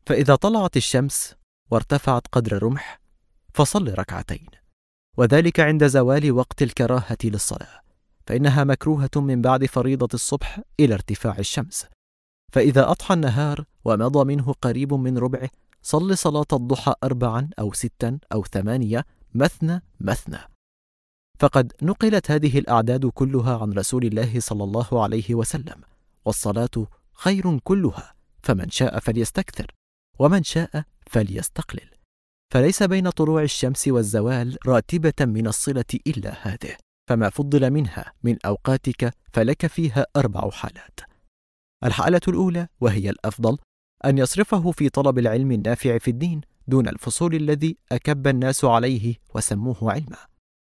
فإذا طلعت الشمس وارتفعت قدر رمح فصل ركعتين، وذلك عند زوال وقت الكراهة للصلاة، فإنها مكروهة من بعد فريضة الصبح إلى ارتفاع الشمس. فإذا أضحى النهار ومضى منه قريب من ربعه صل صلاة الضحى 4 أو 6 أو 8 مثنى مثنى. فقد نقلت هذه الأعداد كلها عن رسول الله صلى الله عليه وسلم، والصلاة خير كلها، فمن شاء فليستكثر ومن شاء فليستقلل، فليس بين طلوع الشمس والزوال راتبة من الصلة إلا هذه، فما فضل منها من أوقاتك فلك فيها 4 حالات. الحالة الأولى وهي الأفضل أن يصرفه في طلب العلم النافع في الدين دون الفصول الذي أكب الناس عليه وسموه علما.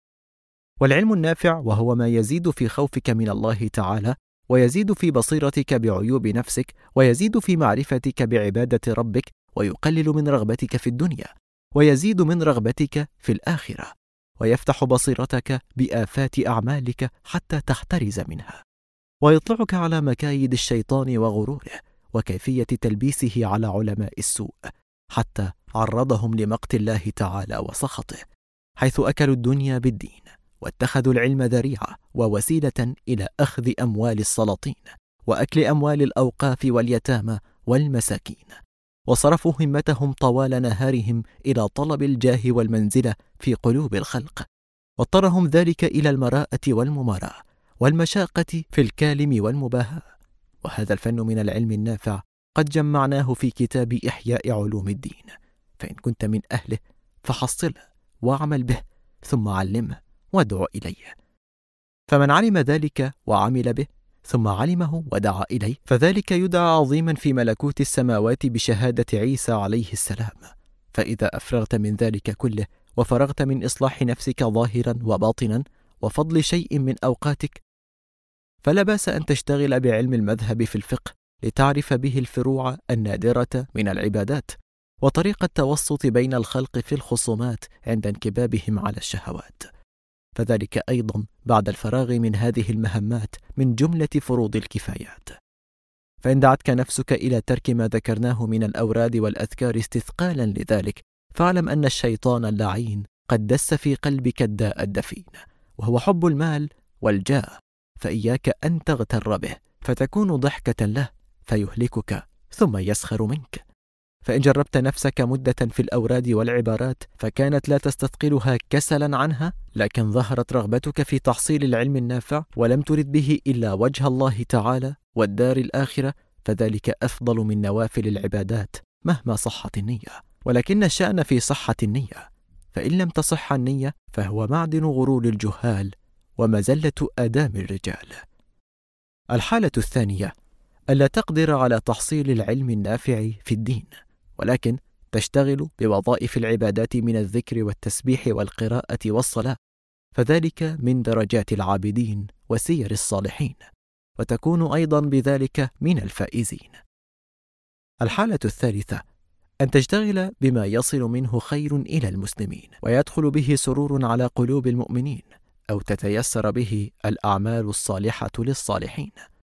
والعلم النافع وهو ما يزيد في خوفك من الله تعالى، ويزيد في بصيرتك بعيوب نفسك، ويزيد في معرفتك بعبادة ربك، ويقلل من رغبتك في الدنيا، ويزيد من رغبتك في الآخرة، ويفتح بصيرتك بآفات أعمالك حتى تحترز منها، ويطلعك على مكايد الشيطان وغروره وكيفية تلبيسه على علماء السوء، حتى عرضهم لمقت الله تعالى وسخطه، حيث أكلوا الدنيا بالدين واتخذوا العلم ذريعة ووسيلة إلى أخذ أموال السلاطين وأكل أموال الأوقاف واليتامى والمساكين، وصرفوا همتهم طوال نهارهم إلى طلب الجاه والمنزلة في قلوب الخلق، واضطرهم ذلك إلى المراءة والمماراة والمشاقة في الكالم والمباهاة. وهذا الفن من العلم النافع قد جمعناه في كتاب إحياء علوم الدين، فإن كنت من أهله فحصله واعمل به ثم علمه وادع إليه. فمن علم ذلك وعمل به ثم علمه ودعا إليه فذلك يدعى عظيما في ملكوت السماوات بشهادة عيسى عليه السلام. فإذا أفرغت من ذلك كله وفرغت من إصلاح نفسك ظاهرا وباطنا وفضل شيء من أوقاتك، فلا بأس أن تشتغل بعلم المذهب في الفقه لتعرف به الفروع النادرة من العبادات وطريق التوسط بين الخلق في الخصومات عند انكبابهم على الشهوات، فذلك أيضا بعد الفراغ من هذه المهمات من جملة فروض الكفايات. فإن دعتك نفسك إلى ترك ما ذكرناه من الأوراد والأذكار استثقالا لذلك، فاعلم أن الشيطان اللعين قد دس في قلبك الداء الدفين، وهو حب المال والجاه، فإياك أن تغتر به فتكون ضحكة له فيهلكك ثم يسخر منك. فإن جربت نفسك مدة في الأوراد والعبارات فكانت لا تستثقلها كسلا عنها، لكن ظهرت رغبتك في تحصيل العلم النافع ولم ترد به إلا وجه الله تعالى والدار الآخرة، فذلك أفضل من نوافل العبادات مهما صحت النية. ولكن الشأن في صحة النية، فإن لم تصح النية فهو معدن غرور الجهال ومزلة آدام الرجال. الحالة الثانية ألا تقدر على تحصيل العلم النافع في الدين، ولكن تشتغل بوظائف العبادات من الذكر والتسبيح والقراءة والصلاة، فذلك من درجات العابدين وسير الصالحين، وتكون أيضا بذلك من الفائزين. الحالة الثالثة أن تشتغل بما يصل منه خير إلى المسلمين ويدخل به سرور على قلوب المؤمنين، أو تتيسر به الأعمال الصالحة للصالحين،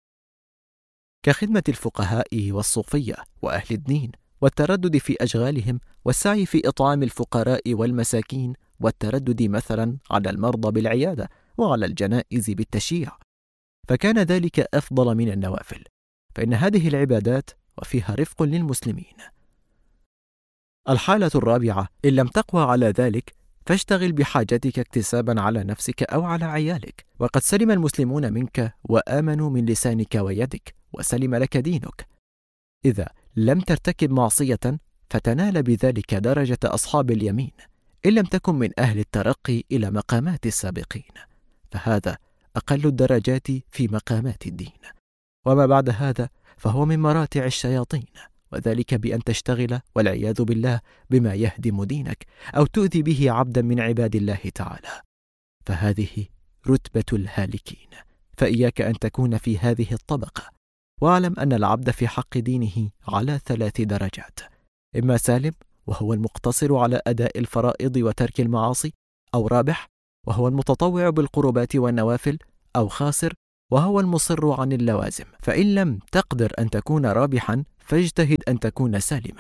كخدمة الفقهاء والصوفية وأهل الدين، والتردد في أشغالهم، والسعي في إطعام الفقراء والمساكين، والتردد مثلا على المرضى بالعيادة وعلى الجنائز بالتشييع، فكان ذلك أفضل من النوافل، فإن هذه العبادات وفيها رفق للمسلمين. الحالة الرابعة إن لم تقوى على ذلك فاشتغل بحاجتك اكتسابا على نفسك أو على عيالك، وقد سلم المسلمون منك وآمنوا من لسانك ويدك وسلم لك دينك. إذا لم ترتكب معصية فتنال بذلك درجة أصحاب اليمين، إن لم تكن من أهل الترقي إلى مقامات السابقين، فهذا أقل الدرجات في مقامات الدين، وما بعد هذا فهو من مراتع الشياطين، وذلك بأن تشتغل والعياذ بالله بما يهدم دينك أو تؤذي به عبدا من عباد الله تعالى، فهذه رتبة الهالكين، فإياك أن تكون في هذه الطبقة. واعلم أن العبد في حق دينه على 3 درجات: إما سالم وهو المقتصر على أداء الفرائض وترك المعاصي، أو رابح وهو المتطوع بالقربات والنوافل، أو خاسر وهو المصر عن اللوازم. فإن لم تقدر أن تكون رابحا فاجتهد أن تكون سالما،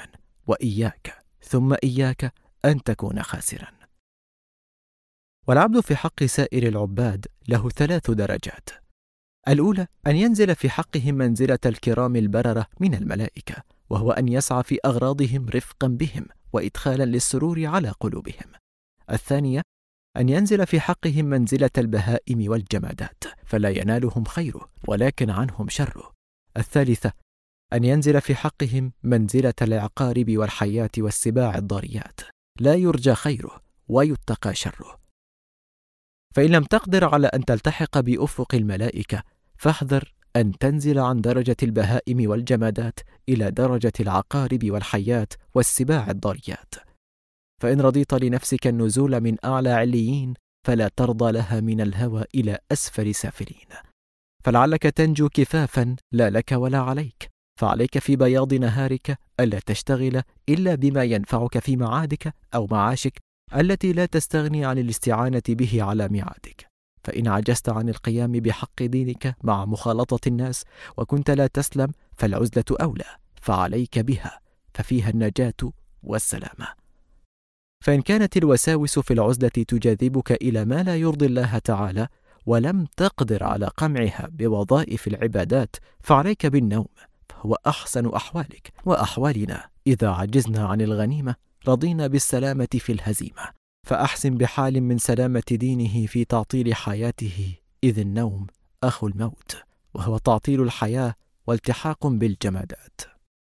وإياك ثم إياك أن تكون خاسرا. والعبد في حق سائر العباد له 3 درجات. الأولى أن ينزل في حقهم منزلة الكرام البررة من الملائكة، وهو أن يسعى في أغراضهم رفقا بهم وإدخالا للسرور على قلوبهم. الثانية أن ينزل في حقهم منزلة البهائم والجمادات، فلا ينالهم خيره ولكن عنهم شره. الثالثة أن ينزل في حقهم منزلة العقارب والحيات والسباع الضاريات، لا يرجى خيره ويتقى شره. فإن لم تقدر على أن تلتحق بأفق الملائكة، فاحذر أن تنزل عن درجة البهائم والجمادات إلى درجة العقارب والحيات والسباع الضاريات. فإن رضيت لنفسك النزول من أعلى عليين، فلا ترضى لها من الهوى إلى أسفل سافلين. فلعلك تنجو كفافا لا لك ولا عليك، فعليك في بياض نهارك ألا تشتغل إلا بما ينفعك في معادك أو معاشك التي لا تستغني عن الاستعانة به على ميعادك. فإن عجزت عن القيام بحق دينك مع مخالطة الناس وكنت لا تسلم، فالعزلة أولى، فعليك بها، ففيها النجاة والسلامة. فإن كانت الوساوس في العزلة تجاذبك إلى ما لا يرضي الله تعالى ولم تقدر على قمعها بوظائف العبادات، فعليك بالنوم، فهو أحسن أحوالك وأحوالنا. إذا عجزنا عن الغنيمة رضينا بالسلامة في الهزيمة، فأحسن بحال من سلامة دينه في تعطيل حياته، إذ النوم أخو الموت، وهو تعطيل الحياة والتحاق بالجمادات.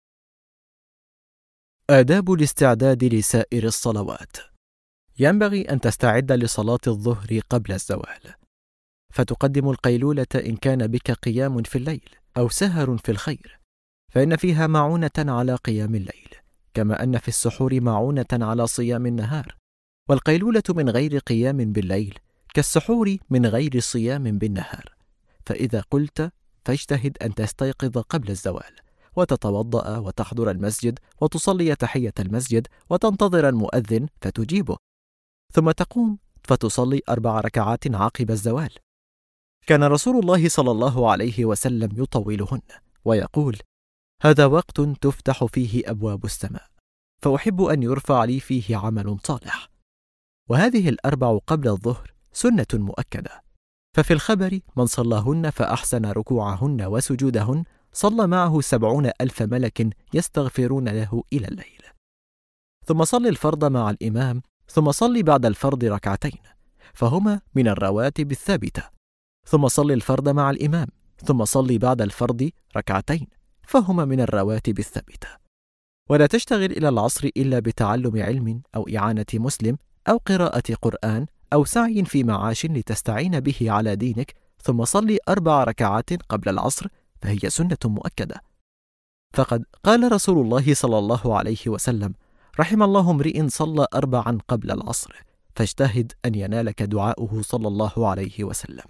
آداب الاستعداد لسائر الصلوات. ينبغي أن تستعد لصلاة الظهر قبل الزوال، فتقدم القيلولة إن كان بك قيام في الليل أو سهر في الخير، فإن فيها معونة على قيام الليل، كما أن في السحور معونة على صيام النهار. والقيلولة من غير قيام بالليل كالسحور من غير صيام بالنهار. فإذا قلت فاجتهد أن تستيقظ قبل الزوال، وتتوضأ وتحضر المسجد وتصلي تحية المسجد وتنتظر المؤذن فتجيبه، ثم تقوم فتصلي 4 ركعات عقب الزوال. كان رسول الله صلى الله عليه وسلم يطولهن ويقول: هذا وقت تفتح فيه أبواب السماء، فأحب أن يرفع لي فيه عمل صالح. وهذه 4 قبل الظهر سنة مؤكدة، ففي الخبر: من صلاهن فأحسن ركوعهن وسجودهن صلى معه 70,000 ملك يستغفرون له إلى الليل. ثم صل الفرض مع الإمام، ثم صل بعد الفرض ركعتين، فهما من الرواتب الثابتة. ثم صل الفرض مع الإمام، ثم صل بعد الفرض ركعتين، فهما من الرواتب الثابتة. ولا تشتغل إلى العصر إلا بتعلم علم أو إعانة مسلم أو قراءة قرآن أو سعي في معاش لتستعين به على دينك، ثم صل 4 ركعات قبل العصر، فهي سنة مؤكدة. فقد قال رسول الله صلى الله عليه وسلم: رحم الله امرئ صلى 4 قبل العصر، فاجتهد أن ينالك دعاؤه صلى الله عليه وسلم.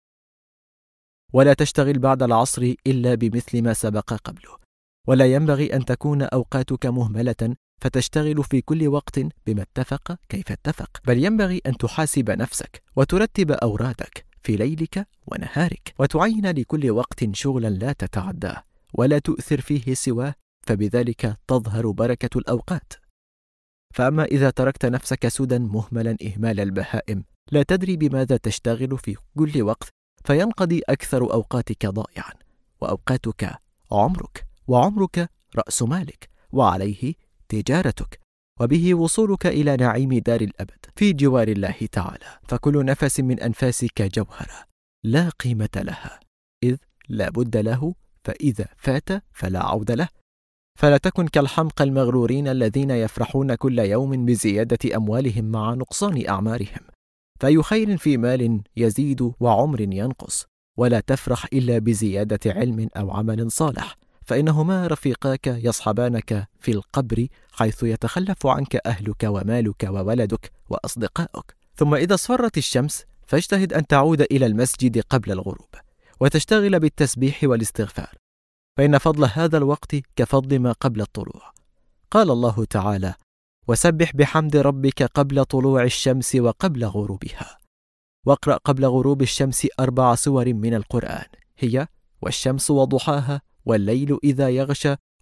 ولا تشتغل بعد العصر إلا بمثل ما سبق قبله، ولا ينبغي أن تكون أوقاتك مهملة فتشتغل في كل وقت بما اتفق كيف اتفق، بل ينبغي أن تحاسب نفسك وترتب أورادك في ليلك ونهارك، وتعين لكل وقت شغلا لا تتعداه ولا تؤثر فيه سواه، فبذلك تظهر بركة الأوقات. فأما إذا تركت نفسك سدى مهملا إهمال البهائم، لا تدري بماذا تشتغل في كل وقت، فينقضي أكثر أوقاتك ضائعا، وأوقاتك عمرك، وعمرك رأس مالك، وعليه تجارتك، وبه وصولك إلى نعيم دار الأبد في جوار الله تعالى. فكل نفس من أنفاسك جوهرة لا قيمة لها، إذ لا بد له، فإذا فات فلا عود له. فلا تكن كالحمقى المغرورين الذين يفرحون كل يوم بزيادة أموالهم مع نقصان أعمارهم، فأي خير في مال يزيد وعمر ينقص، ولا تفرح إلا بزيادة علم أو عمل صالح، فإنهما رفيقاك يصحبانك في القبر حيث يتخلف عنك أهلك ومالك وولدك وأصدقائك. ثم إذا اصفرت الشمس فاجتهد أن تعود إلى المسجد قبل الغروب، وتشتغل بالتسبيح والاستغفار، فإن فضل هذا الوقت كفضل ما قبل الطلوع. قال الله تعالى: وسبح بحمد ربك قبل طلوع الشمس وقبل غروبها. واقرأ قبل غروب الشمس 4 سور من القرآن، هي: والشمس وضحاها، والليل إذا يغشى،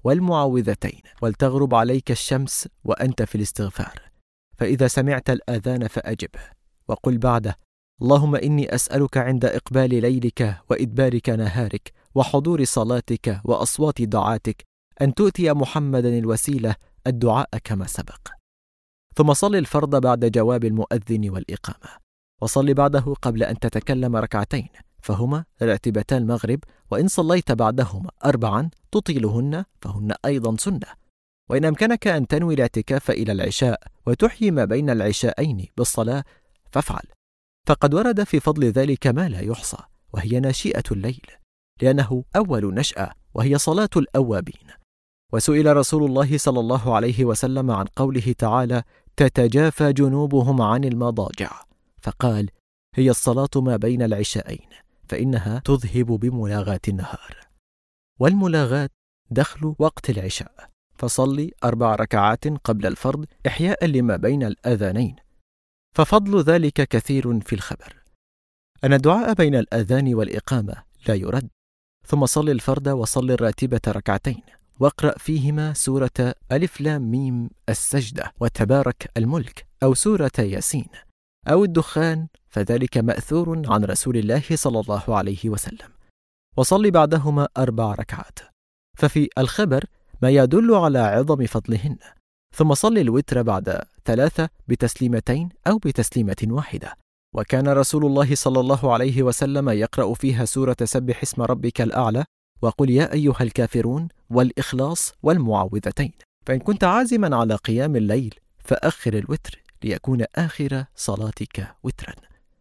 والمعوذتين، ولتغرب عليك الشمس وأنت في الاستغفار، فإذا سمعت الآذان فأجبه، وقل بعده: اللهم إني أسألك عند إقبال ليلك وإدبارك نهارك وحضور صلاتك وأصوات دعاتك أن تؤتي محمدا الوسيلة الدعاء كما سبق. ثم صل الفرض بعد جواب المؤذن والإقامة، وصل بعده قبل أن تتكلم ركعتين، فهما راتبتا المغرب، وإن صليت بعدهما 4 تطيلهن فهن أيضا سنة. وإن أمكنك أن تنوي الاعتكاف إلى العشاء وتحيي ما بين العشاءين بالصلاة فافعل، فقد ورد في فضل ذلك ما لا يحصى، وهي ناشئة الليل، لأنه أول نشأة، وهي صلاة الأوابين. وسئل رسول الله صلى الله عليه وسلم عن قوله تعالى: تتجافى جنوبهم عن المضاجع، فقال: هي الصلاة ما بين العشاءين، فإنها تذهب بملاغاة النهار. والملاغاة دخل وقت العشاء، فصلي 4 ركعات قبل الفرض إحياء لما بين الأذانين، ففضل ذلك كثير في الخبر. أن الدعاء بين الأذان والإقامة لا يرد. ثم صل الفرد وصل الراتبة ركعتين، واقرأ فيهما سورة ألف لام ميم السجدة وتبارك الملك، أو سورة ياسين أو الدخان، فذلك مأثور عن رسول الله صلى الله عليه وسلم. وصل بعدهما 4 ركعات، ففي الخبر ما يدل على عظم فضلهن. ثم صل الوتر بعد 3 بتسليمتين أو بتسليمة واحدة، وكان رسول الله صلى الله عليه وسلم يقرأ فيها سورة سبح اسم ربك الأعلى وقل يا أيها الكافرون والإخلاص والمعوذتين. فإن كنت عازما على قيام الليل فأخر الوتر ليكون آخر صلاتك وترا.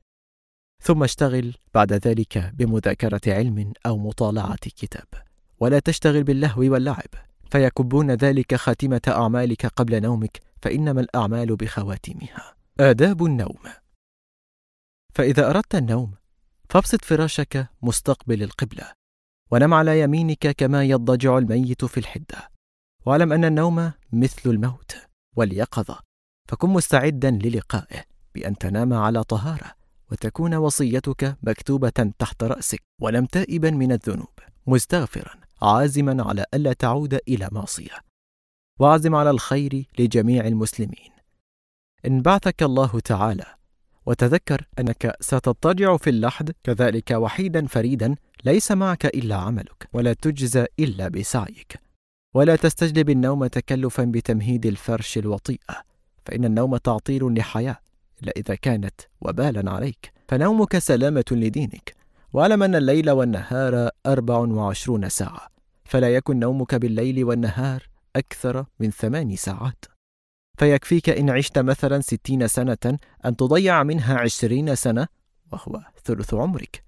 ثم اشتغل بعد ذلك بمذاكرة علم أو مطالعة كتاب، ولا تشتغل باللهو واللعب، فيكبون ذلك خاتمة أعمالك قبل نومك، فإنما الأعمال بخواتمها. آداب النوم. فإذا أردت النوم فابسط فراشك مستقبل القبلة، ونم على يمينك كما يضجع الميت في الحدة، واعلم أن النوم مثل الموت واليقظة، فكن مستعدا للقائه بأن تنام على طهارة، وتكون وصيتك مكتوبة تحت رأسك، ولم تائبا من الذنوب، مستغفرا عازما على ألا تعود إلى معصية، واعزم على الخير لجميع المسلمين إن بعثك الله تعالى. وتذكر أنك ستضطجع في اللحد كذلك وحيدا فريدا، ليس معك إلا عملك، ولا تجزى إلا بسعيك. ولا تستجلب النوم تكلفا بتمهيد الفرش الوطيئة، فإن النوم تعطيل لحياة، إلا إذا كانت وبالا عليك، فنومك سلامة لدينك. واعلم أن الليل والنهار 24 ساعة، فلا يكن نومك بالليل والنهار أكثر من 8 ساعات، فيكفيك إن عشت مثلا 60 سنة أن تضيع منها 20 سنة، وهو ثلث عمرك.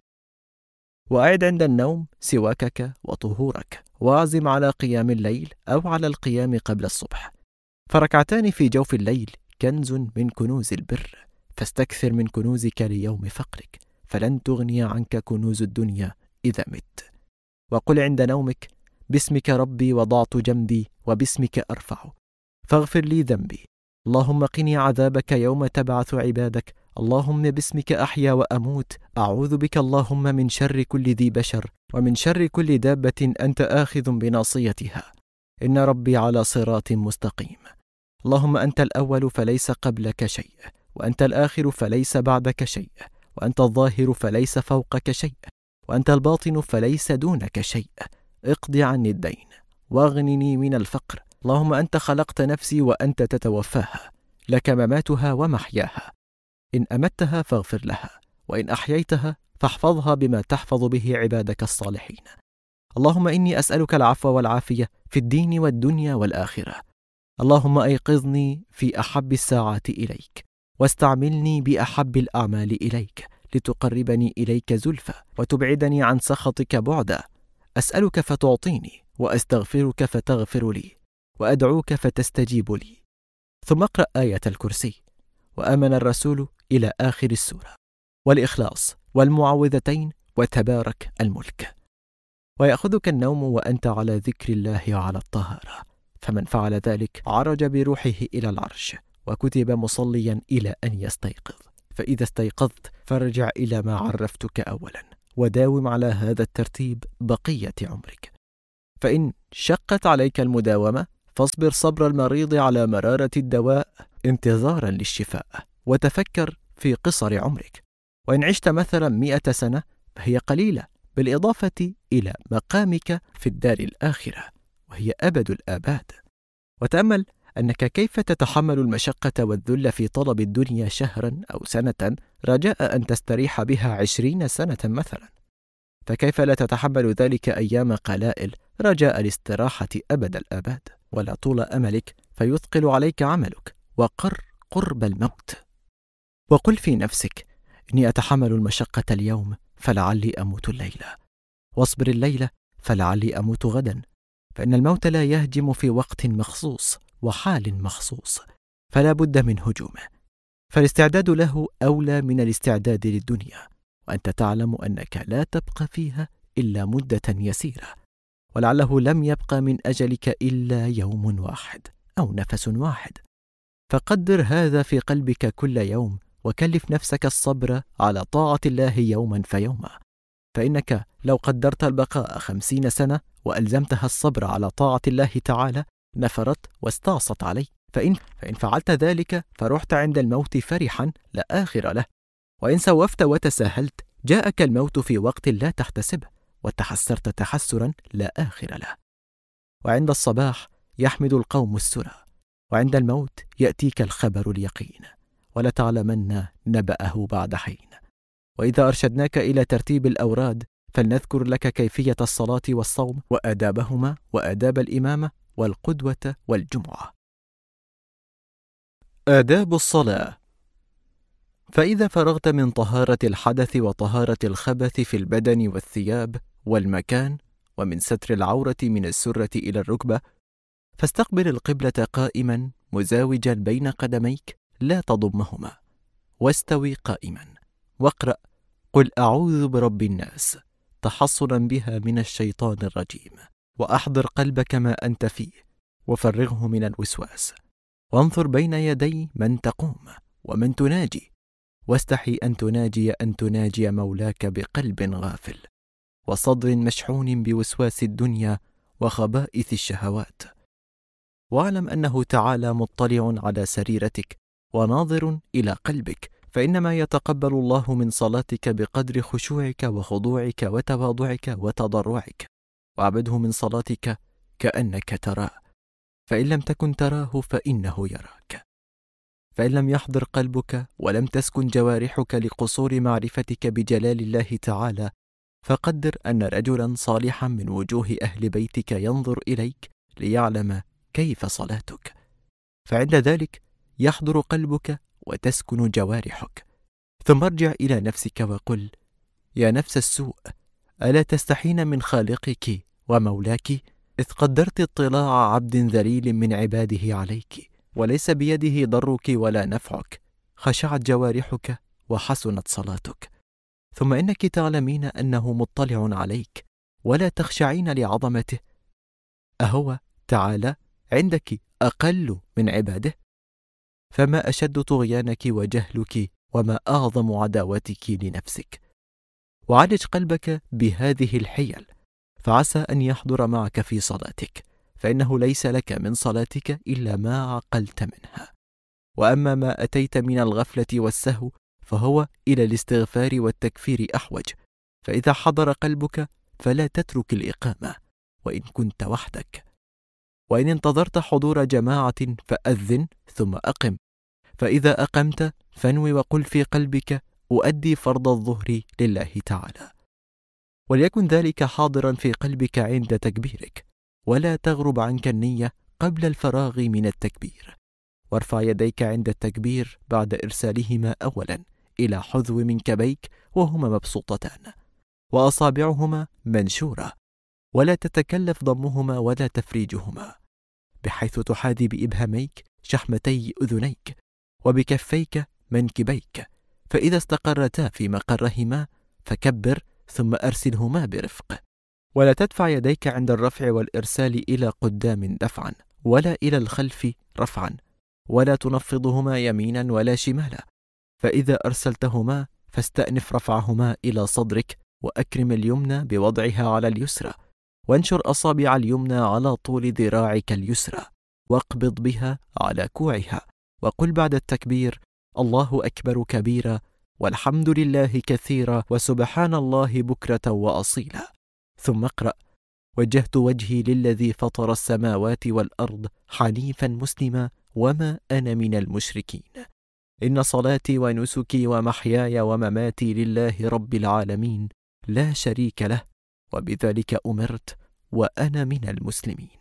وأعد عند النوم سواكك وطهورك، واعزم على قيام الليل أو على القيام قبل الصبح، فركعتان في جوف الليل كنز من كنوز البر، فاستكثر من كنوزك ليوم فقرك، فلن تغني عنك كنوز الدنيا إذا مت. وقل عند نومك: باسمك ربي وضعت جنبي وباسمك أرفع، فاغفر لي ذنبي، اللهم قني عذابك يوم تبعث عبادك، اللهم باسمك أحيا وأموت، أعوذ بك اللهم من شر كل ذي بشر ومن شر كل دابة أنت آخذ بناصيتها، إن ربي على صراط مستقيم، اللهم أنت الأول فليس قبلك شيء، وأنت الآخر فليس بعدك شيء، وأنت الظاهر فليس فوقك شيء، وأنت الباطن فليس دونك شيء، اقضي عني الدين واغنني من الفقر، اللهم أنت خلقت نفسي وأنت تتوفاها، لك مماتها ومحياها، إن أمتها فاغفر لها، وإن أحييتها فاحفظها بما تحفظ به عبادك الصالحين. اللهم إني أسألك العفو والعافية في الدين والدنيا والآخرة، اللهم أيقظني في أحب الساعات إليك، واستعملني بأحب الأعمال إليك، لتقربني إليك زلفى وتبعدني عن سخطك بعدا. أسألك فتعطيني، وأستغفرك فتغفر لي، وأدعوك فتستجيب لي. ثم اقرأ آية الكرسي وآمن الرسول إلى آخر السورة، والإخلاص والمعوذتين وتبارك الملك. ويأخذك النوم وأنت على ذكر الله وعلى الطهارة، فمن فعل ذلك عرج بروحه إلى العرش، وكتب مصليا إلى أن يستيقظ. فإذا استيقظت فارجع إلى ما عرفتك أولا، وداوم على هذا الترتيب بقية عمرك. فإن شقت عليك المداومة فاصبر صبر المريض على مرارة الدواء انتظارا للشفاء، وتفكر في قصر عمرك. وإن عشت مثلا 100 سنة فهي قليلة بالإضافة إلى مقامك في الدار الآخرة وهي أبد الآباد. وتأمل أنك كيف تتحمل المشقة والذل في طلب الدنيا شهرا أو سنة رجاء أن تستريح بها 20 سنة مثلا، فكيف لا تتحمل ذلك أيام قلائل رجاء الاستراحة أبد الآباد؟ ولا طول أملك فيثقل عليك عملك وقر قرب الموت. وقل في نفسك: إني أتحمل المشقة اليوم فلعلي أموت الليلة، واصبر الليلة فلعلي أموت غدا، فإن الموت لا يهجم في وقت مخصوص وحال مخصوص، فلا بد من هجومه، فالاستعداد له أولى من الاستعداد للدنيا، وأنت تعلم أنك لا تبقى فيها إلا مدة يسيرة، ولعله لم يبقى من أجلك إلا يوم واحد أو نفس واحد، فقدر هذا في قلبك كل يوم، وكلف نفسك الصبر على طاعة الله يوما فيوما، فإنك لو قدرت البقاء 50 سنة وألزمتها الصبر على طاعة الله تعالى نفرت واستعصت عليه، فإن فعلت ذلك فرحت عند الموت فرحا لا آخر له، وإن سوفت وتساهلت جاءك الموت في وقت لا تحتسبه وتحسرت تحسرا لا آخر له. وعند الصباح يحمد القوم السرى، وعند الموت يأتيك الخبر اليقين، ولتعلمن نبأه بعد حين. وإذا أرشدناك إلى ترتيب الأوراد فلنذكر لك كيفية الصلاة والصوم وآدابهما وآداب الإمامة والقدوة والجمعة. آداب الصلاة. فإذا فرغت من طهارة الحدث وطهارة الخبث في البدن والثياب والمكان، ومن ستر العورة من السرة إلى الركبة، فاستقبل القبلة قائما مزاوجا بين قدميك لا تضمهما، واستوي قائما، واقرأ: قل أعوذ برب الناس تحصنا بها من الشيطان الرجيم، وأحضر قلبك ما أنت فيه وفرغه من الوسواس، وانظر بين يدي من تقوم ومن تناجي، واستحي أن تناجي مولاك بقلب غافل وصدر مشحون بوسواس الدنيا وخبائث الشهوات، واعلم أنه تعالى مطلع على سريرتك وناظر إلى قلبك، فإنما يتقبل الله من صلاتك بقدر خشوعك وخضوعك وتواضعك وتضرعك، واعبده من صلاتك كأنك تراه، فإن لم تكن تراه فإنه يراك. فإن لم يحضر قلبك ولم تسكن جوارحك لقصور معرفتك بجلال الله تعالى، فقدر أن رجلا صالحا من وجوه أهل بيتك ينظر إليك ليعلم كيف صلاتك، فعند ذلك يحضر قلبك وتسكن جوارحك. ثم ارجع إلى نفسك وقل: يا نفس السوء، ألا تستحين من خالقك ومولاك، إذ قدرت اطلاع عبد ذليل من عباده عليك، وليس بيده ضرك ولا نفعك، خشعت جوارحك وحسنت صلاتك. ثم إنك تعلمين أنه مطلع عليك ولا تخشعين لعظمته، أهو تعالى عندك أقل من عباده؟ فما أشد طغيانك وجهلك، وما أعظم عداوتك لنفسك. وعالج قلبك بهذه الحيل، فعسى أن يحضر معك في صلاتك، فإنه ليس لك من صلاتك إلا ما عقلت منها، وأما ما أتيت من الغفلة والسهو فهو إلى الاستغفار والتكفير أحوج. فإذا حضر قلبك فلا تترك الإقامة وإن كنت وحدك، وإن انتظرت حضور جماعة فأذن ثم أقم، فإذا أقمت فانوي وقل في قلبك: أؤدي فرض الظهر لله تعالى، وليكن ذلك حاضرا في قلبك عند تكبيرك، ولا تغرب عنك النية قبل الفراغ من التكبير، وارفع يديك عند التكبير بعد إرسالهما أولا إلى حذو منكبيك وهما مبسوطتان، وأصابعهما منشورة، ولا تتكلف ضمهما ولا تفريجهما، بحيث تحاذي بإبهاميك شحمتي أذنيك وبكفيك منكبيك، فإذا استقرتا في مقرهما فكبر ثم أرسلهما برفق، ولا تدفع يديك عند الرفع والإرسال إلى قدام دفعا ولا إلى الخلف رفعا، ولا تنفضهما يمينا ولا شمالا، فإذا أرسلتهما فاستأنف رفعهما إلى صدرك، وأكرم اليمنى بوضعها على اليسرى، وانشر أصابع اليمنى على طول ذراعك اليسرى، واقبض بها على كوعها، وقل بعد التكبير: الله أكبر كبيرا، والحمد لله كثيرا، وسبحان الله بكرة وأصيلا. ثم اقرأ: وجهت وجهي للذي فطر السماوات والأرض حنيفا مسلما وما أنا من المشركين، إن صلاتي ونسكي ومحياي ومماتي لله رب العالمين لا شريك له، وبذلك أمرت وأنا من المسلمين.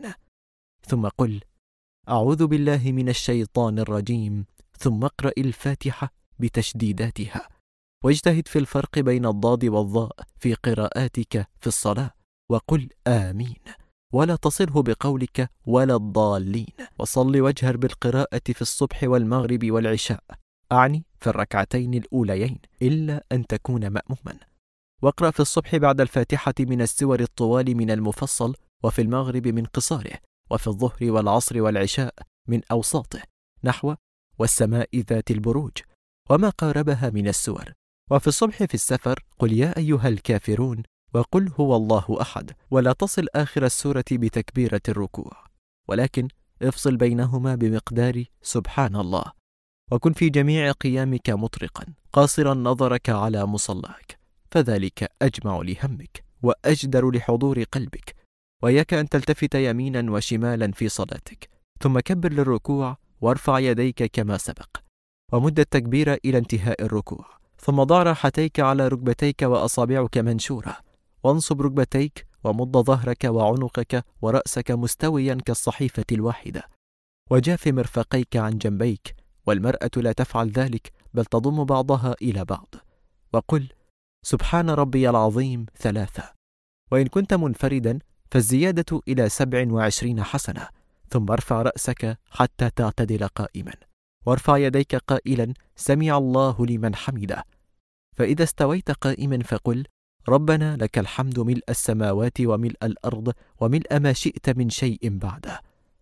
ثم قل: أعوذ بالله من الشيطان الرجيم، ثم اقرأ الفاتحة بتشديداتها، واجتهد في الفرق بين الضاد والضاء في قراءاتك في الصلاة، وقل آمين، ولا تصله بقولك ولا الضالين، وصل واجهر بالقراءة في الصبح والمغرب والعشاء، أعني في الركعتين الأوليين، إلا أن تكون مأموما. واقرأ في الصبح بعد الفاتحة من السور الطوال من المفصل، وفي المغرب من قصاره، وفي الظهر والعصر والعشاء من أوساطه، نحو والسماء ذات البروج وما قاربها من السور. وفي الصبح في السفر قل يا أيها الكافرون، وقل هو الله أحد، ولا تصل آخر السورة بتكبيرة الركوع، ولكن افصل بينهما بمقدار سبحان الله. وكن في جميع قيامك مطرقا قاصرا نظرك على مصلاك، فذلك أجمع لهمك وأجدر لحضور قلبك، وإياك أن تلتفت يمينا وشمالا في صلاتك. ثم كبر للركوع وارفع يديك كما سبق، ومد التكبير إلى انتهاء الركوع، ثم ضع راحتيك على ركبتيك وأصابعك منشورة، وانصب ركبتيك ومد ظهرك وعنقك ورأسك مستويا كالصحيفة الواحدة، وجاف مرفقيك عن جنبيك، والمرأة لا تفعل ذلك بل تضم بعضها إلى بعض، وقل سبحان ربي العظيم 3، وإن كنت منفردا فالزيادة إلى 27 حسنة. ثم ارفع رأسك حتى تعتدل قائما، وارفع يديك قائلا سمع الله لمن حمده، فإذا استويت قائما فقل ربنا لك الحمد ملء السماوات وملء الأرض وملء ما شئت من شيء بعده.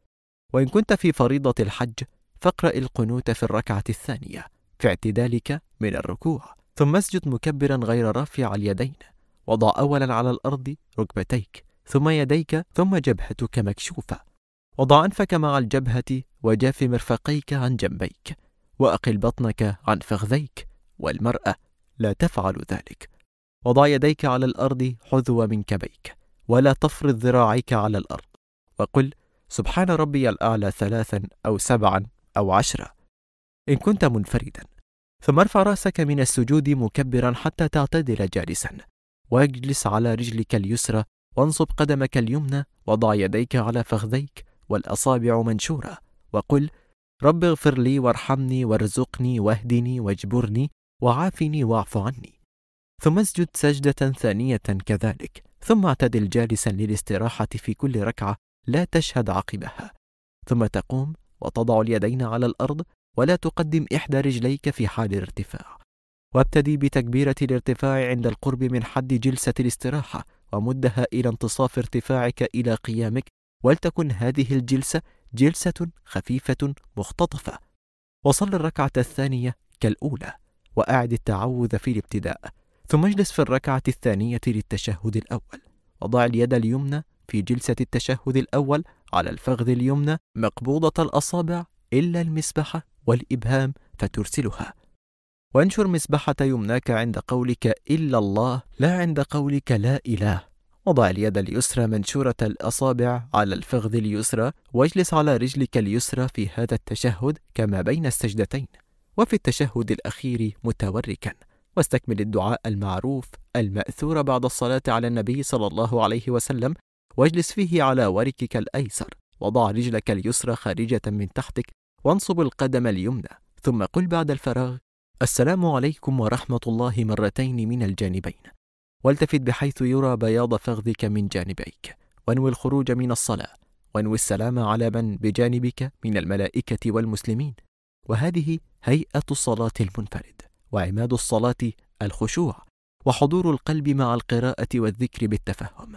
وإن كنت في فريضة الحج فاقرأ القنوت في الركعة الثانية في اعتدالك من الركوع، ثم اسجد مكبرا غير رافع اليدين، وضع أولا على الأرض ركبتيك، ثم يديك، ثم جبهتك مكشوفة، وضع أنفك مع الجبهة وجاف مرفقيك عن جنبيك، وأقل بطنك عن فخذيك، والمرأة لا تفعل ذلك. وضع يديك على الأرض حذو منكبيك، ولا تفرض ذراعيك على الأرض، وقل سبحان ربي الأعلى 3 أو 7 أو 10 إن كنت منفردا. ثم ارفع رأسك من السجود مكبرا حتى تعتدل جالسا، واجلس على رجلك اليسرى، وانصب قدمك اليمنى، وضع يديك على فخذيك والأصابع منشورة، وقل رب اغفر لي وارحمني وارزقني واهدني واجبرني وعافني واعف عني. ثم اسجد سجدة ثانية كذلك، ثم اعتدل جالسا للاستراحة في كل ركعة لا تشهد عقبها، ثم تقوم وتضع اليدين على الأرض، ولا تقدم إحدى رجليك في حال الارتفاع، وابتدي بتكبيرة الارتفاع عند القرب من حد جلسة الاستراحة، ومدها إلى انتصاف ارتفاعك إلى قيامك، ولتكن هذه الجلسة جلسة خفيفة مختطفة. وصل الركعة الثانية كالأولى، وأعد التعوذ في الابتداء، ثم اجلس في الركعة الثانية للتشهد الأول، وضع اليد اليمنى في جلسة التشهد الأول على الفخذ اليمنى مقبوضة الأصابع إلا المسبحة والإبهام فترسلها، وانشر مسبحة يمناك عند قولك إلا الله لا عند قولك لا إله، وضع اليد اليسرى منشورة الأصابع على الفخذ اليسرى، واجلس على رجلك اليسرى في هذا التشهد كما بين السجدتين، وفي التشهد الأخير متوركا، واستكمل الدعاء المعروف المأثور بعد الصلاة على النبي صلى الله عليه وسلم، واجلس فيه على وركك الأيسر، وضع رجلك اليسرى خارجة من تحتك، وانصب القدم اليمنى، ثم قل بعد الفراغ السلام عليكم ورحمة الله مرتين من الجانبين، والتفت بحيث يرى بياض فخذك من جانبيك، وانوي الخروج من الصلاة، وانوي السلام على من بجانبك من الملائكة والمسلمين. وهذه هيئة الصلاة المنفرد، وعماد الصلاة الخشوع وحضور القلب مع القراءة والذكر بالتفهم.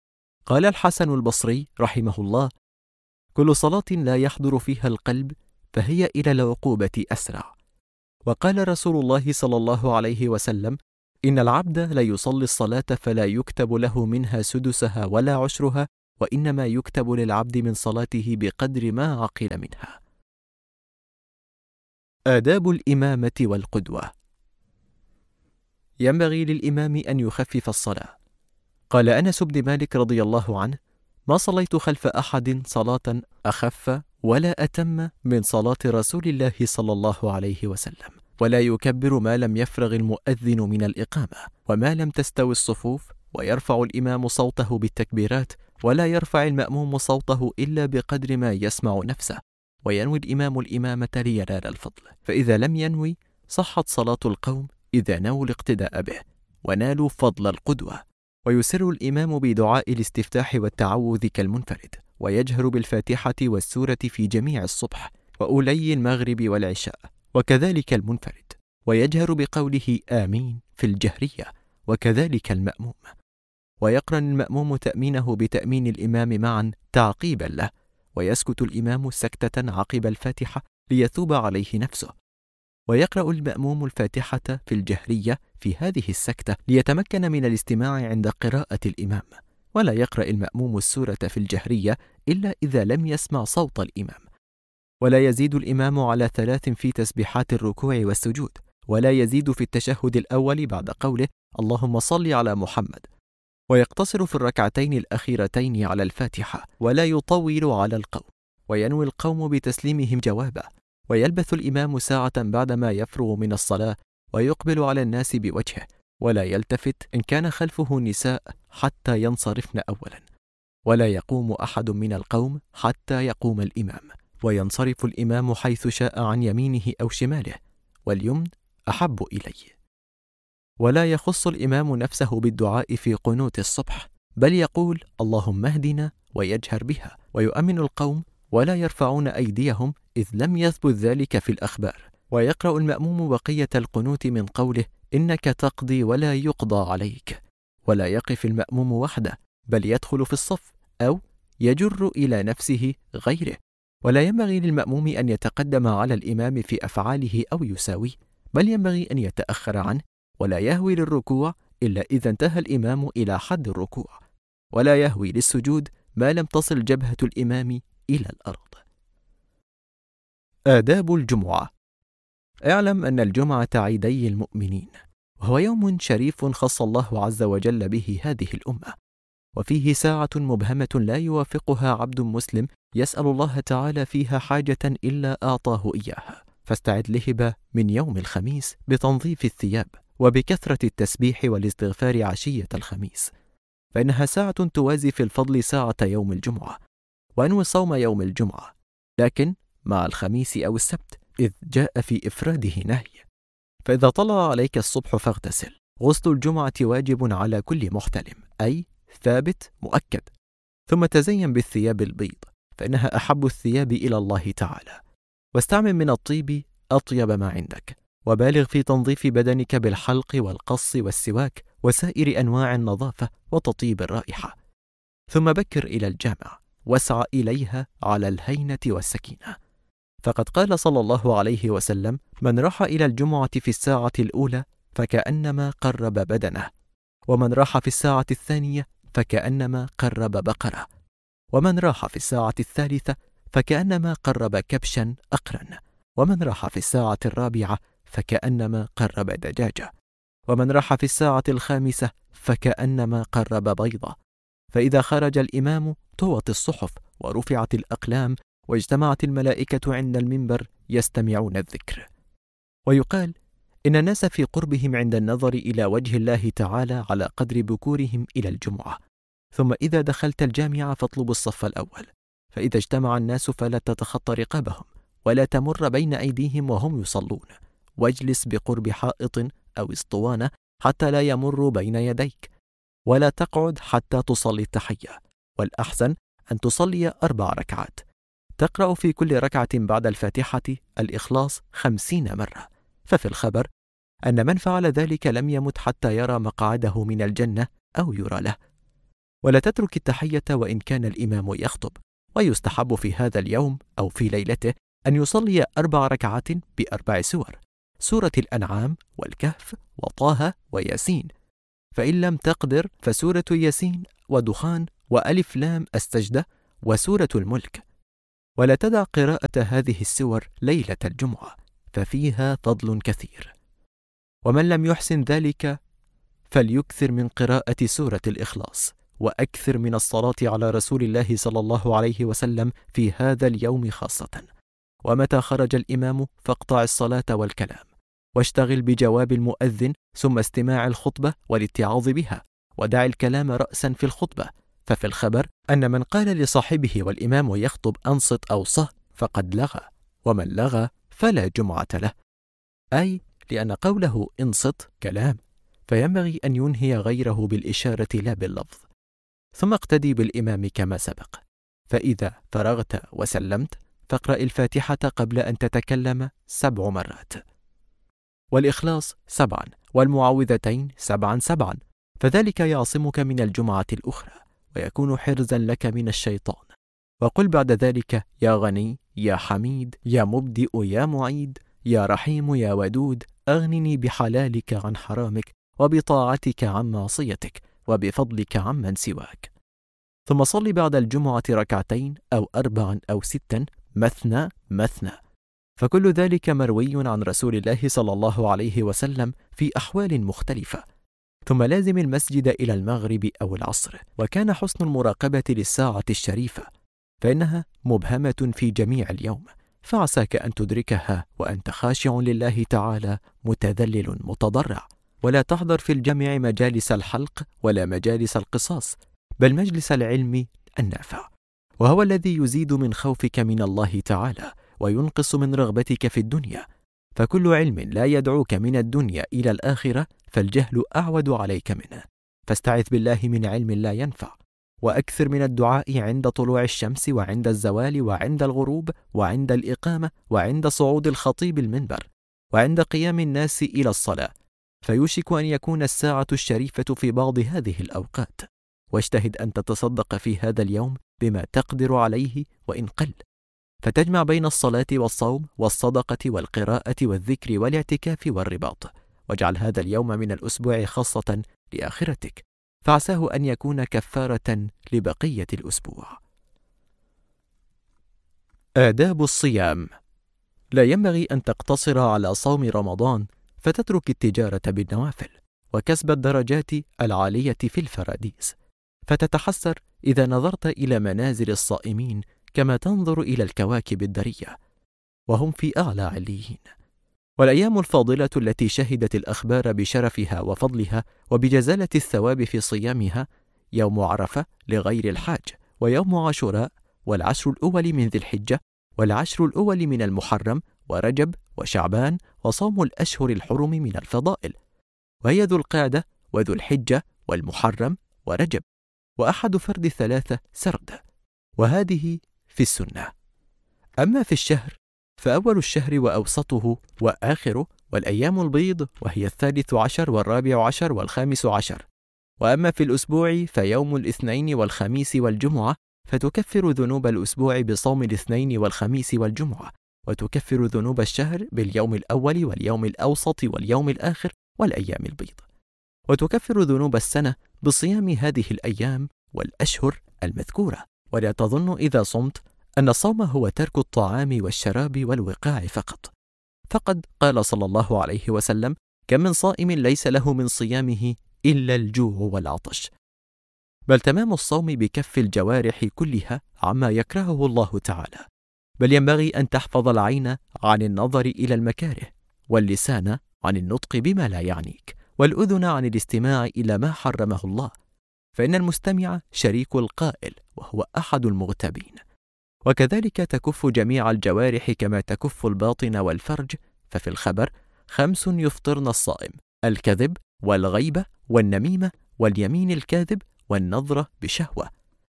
قال الحسن البصري رحمه الله: كل صلاة لا يحضر فيها القلب فهي إلى العقوبة أسرع. وقال رسول الله صلى الله عليه وسلم: إن العبد لا يصلي الصلاة فلا يكتب له منها سدسها ولا عشرها، وإنما يكتب للعبد من صلاته بقدر ما عقل منها. آداب الإمامة والقدوة. ينبغي للإمام أن يخفف الصلاة. قال أنس بن مالك رضي الله عنه: ما صليت خلف أحد صلاة أخف ولا أتم من صلاة رسول الله صلى الله عليه وسلم، ولا يكبر ما لم يفرغ المؤذن من الإقامة، وما لم تستوي الصفوف، ويرفع الإمام صوته بالتكبيرات، ولا يرفع المأموم صوته إلا بقدر ما يسمع نفسه، وينوي الإمام الإمامة لينال الفضل، فإذا لم ينوي صحت صلاة القوم إذا نووا الاقتداء به ونالوا فضل القدوة. ويسر الإمام بدعاء الاستفتاح والتعوذ كالمنفرد، ويجهر بالفاتحة والسورة في جميع الصبح وأولي المغرب والعشاء، وكذلك المنفرد، ويجهر بقوله آمين في الجهرية، وكذلك المأموم، ويقرن المأموم تأمينه بتأمين الإمام معا تعقيبا له، ويسكت الإمام سكتة عقب الفاتحة ليثوب عليه نفسه، ويقرأ المأموم الفاتحة في الجهرية في هذه السكتة ليتمكن من الاستماع عند قراءة الإمام، ولا يقرأ المأموم السورة في الجهرية إلا إذا لم يسمع صوت الإمام، ولا يزيد الإمام على 3 في تسبيحات الركوع والسجود، ولا يزيد في التشهد الأول بعد قوله اللهم صل على محمد، ويقتصر في الركعتين الأخيرتين على الفاتحة، ولا يطول على القوم، وينوي القوم بتسليمهم جوابه، ويلبث الإمام ساعة بعدما يفرغ من الصلاة، ويقبل على الناس بوجهه، ولا يلتفت إن كان خلفه نساء حتى ينصرفن أولا، ولا يقوم أحد من القوم حتى يقوم الإمام، وينصرف الإمام حيث شاء عن يمينه أو شماله، واليمن أحب إليه. ولا يخص الإمام نفسه بالدعاء في قنوت الصبح، بل يقول اللهم اهدنا ويجهر بها، ويؤمن القوم ولا يرفعون أيديهم إذ لم يثبت ذلك في الأخبار، ويقرأ المأموم بقية القنوت من قوله إنك تقضي ولا يقضى عليك، ولا يقف المأموم وحده بل يدخل في الصف أو يجر إلى نفسه غيره، ولا ينبغي للمأموم أن يتقدم على الإمام في أفعاله أو يساويه، بل ينبغي أن يتأخر عنه، ولا يهوي للركوع إلا إذا انتهى الإمام إلى حد الركوع، ولا يهوي للسجود ما لم تصل جبهة الإمام إلى الأرض. آداب الجمعة. اعلم أن الجمعة عيدي المؤمنين، وهو يوم شريف خص الله عز وجل به هذه الأمة، وفيه ساعة مبهمة لا يوافقها عبد مسلم يسأل الله تعالى فيها حاجة إلا أعطاه إياها، فاستعد لهبة من يوم الخميس بتنظيف الثياب وبكثرة التسبيح والاستغفار عشية الخميس، فإنها ساعة توازي في الفضل ساعة يوم الجمعة، وأنوي صوم يوم الجمعة لكن مع الخميس أو السبت، إذ جاء في إفراده نهي. فإذا طلع عليك الصبح فاغتسل. غسل الجمعة واجب على كل محتلم، أي ثابت مؤكد. ثم تزين بالثياب البيض، فإنها أحب الثياب إلى الله تعالى. واستعمل من الطيب أطيب ما عندك، وبالغ في تنظيف بدنك بالحلق والقص والسواك وسائر أنواع النظافة وتطيب الرائحة. ثم بكر إلى الجامع، واسع إليها على الهينة والسكينة، فقد قال صلى الله عليه وسلم: من راح إلى الجمعة في الساعة الأولى فكأنما قرب بدنه، ومن راح في الساعة الثانية فكأنما قرب بقرة، ومن راح في الساعة الثالثة فكأنما قرب كبشا أقرن، ومن راح في الساعة الرابعة فكأنما قرب دجاجة، ومن راح في الساعة الخامسة فكأنما قرب بيضة. فإذا خرج الإمام طوت الصحف ورفعت الأقلام واجتمعت الملائكة عند المنبر يستمعون الذكر. ويقال إن الناس في قربهم عند النظر إلى وجه الله تعالى على قدر بكورهم إلى الجمعة. ثم إذا دخلت الجامعة فاطلب الصف الأول، فإذا اجتمع الناس فلا تتخطى رقابهم ولا تمر بين أيديهم وهم يصلون، واجلس بقرب حائط أو اسطوانة حتى لا يمر بين يديك، ولا تقعد حتى تصلي التحية، والأحسن أن تصلي 4 ركعات، تقرأ في كل ركعة بعد الفاتحة الإخلاص 50 مرة. ففي الخبر أن من فعل ذلك لم يمت حتى يرى مقعده من الجنة أو يرى له. ولا تترك التحية وإن كان الإمام يخطب. ويستحب في هذا اليوم أو في ليلته أن يصلي 4 ركعات ب4 سور، سورة الأنعام والكهف وطه وياسين، فإن لم تقدر فسورة ياسين ودخان وألف لام السجدة وسورة الملك. ولا تدع قراءة هذه السور ليلة الجمعة، ففيها فضل كثير. ومن لم يحسن ذلك فليكثر من قراءة سورة الإخلاص، وأكثر من الصلاة على رسول الله صلى الله عليه وسلم في هذا اليوم خاصة. ومتى خرج الإمام فاقطع الصلاة والكلام، واشتغل بجواب المؤذن ثم استماع الخطبة والاتعاظ بها، ودع الكلام رأسا في الخطبة. ففي الخبر أن من قال لصاحبه والإمام يخطب أنصت أو صه فقد لغى، ومن لغى فلا جمعة له، أي لأن قوله انصت كلام، فينبغي أن ينهي غيره بالإشارة لا باللفظ. ثم اقتدي بالإمام كما سبق، فإذا فرغت وسلمت فاقرأ الفاتحة قبل أن تتكلم 7 مرات، والإخلاص 7، والمعوذتين 7، فذلك يعصمك من الجمعة الأخرى، ويكون حرزا لك من الشيطان. وقل بعد ذلك يا غني يا حميد يا مبدئ يا معيد يا رحيم يا ودود أغنني بحلالك عن حرامك، وبطاعتك عن معصيتك، وبفضلك عمن سواك. ثم صل بعد الجمعة 2 أو 4 أو 6 مثنى مثنى، فكل ذلك مروي عن رسول الله صلى الله عليه وسلم في أحوال مختلفة. ثم لازم المسجد إلى المغرب أو العصر. وكان حسن المراقبة للساعة الشريفة، فإنها مبهمة في جميع اليوم، فعساك أن تدركها وأنت خاشع لله تعالى متذلل متضرع. ولا تحضر في الجمع مجالس الحلق ولا مجالس القصاص، بل مجلس العلم النافع، وهو الذي يزيد من خوفك من الله تعالى وينقص من رغبتك في الدنيا. فكل علم لا يدعوك من الدنيا إلى الآخرة فالجهل أعود عليك منه، فاستعذ بالله من علم لا ينفع. وأكثر من الدعاء عند طلوع الشمس وعند الزوال وعند الغروب وعند الإقامة وعند صعود الخطيب المنبر وعند قيام الناس إلى الصلاة، فيوشك أن يكون الساعة الشريفة في بعض هذه الأوقات. واجتهد أن تتصدق في هذا اليوم بما تقدر عليه وإن قل، فتجمع بين الصلاة والصوم والصدقة والقراءة والذكر والاعتكاف والرباط. واجعل هذا اليوم من الأسبوع خاصة لآخرتك، فعساه أن يكون كفارة لبقية الأسبوع. آداب الصيام. لا ينبغي أن تقتصر على صوم رمضان فتترك التجارة بالنوافل وكسب الدرجات العالية في الفراديس، فتتحسر إذا نظرت إلى منازل الصائمين كما تنظر إلى الكواكب الدرية وهم في أعلى عليين. والأيام الفاضلة التي شهدت الأخبار بشرفها وفضلها وبجزالة الثواب في صيامها يوم عرفة لغير الحاج، ويوم عاشوراء، والعشر الأول من ذي الحجة، والعشر الأول من المحرم، ورجب وشعبان، وصوم الأشهر الحرم من الفضائل، وهي ذو القعدة وذو الحجة والمحرم ورجب، وأحد فرد 3 سرد، وهذه في السنة. أما في الشهر فأول الشهر وأوسطه وآخره، والأيام البيض وهي 13 و14 و15. وأما في الأسبوع فيوم الاثنين والخميس والجمعة، فتكفر ذنوب الأسبوع بصوم الاثنين والخميس والجمعة، وتكفر ذنوب الشهر باليوم الأول واليوم الأوسط واليوم الآخر والأيام البيض، وتكفر ذنوب السنة بصيام هذه الأيام والأشهر المذكورة. ولا تظن إذا صمت أن الصوم هو ترك الطعام والشراب والوقاع فقط، فقد قال صلى الله عليه وسلم: كم من صائم ليس له من صيامه إلا الجوع والعطش. بل تمام الصوم بكف الجوارح كلها عما يكرهه الله تعالى، بل ينبغي أن تحفظ العين عن النظر إلى المكاره، واللسان عن النطق بما لا يعنيك، والأذن عن الاستماع إلى ما حرمه الله، فإن المستمع شريك القائل وهو أحد المغتابين. وكذلك تكف جميع الجوارح كما تكف الباطن والفرج. ففي الخبر 5 يفطرن الصائم: الكذب والغيبة والنميمة واليمين الكاذب والنظرة بشهوة.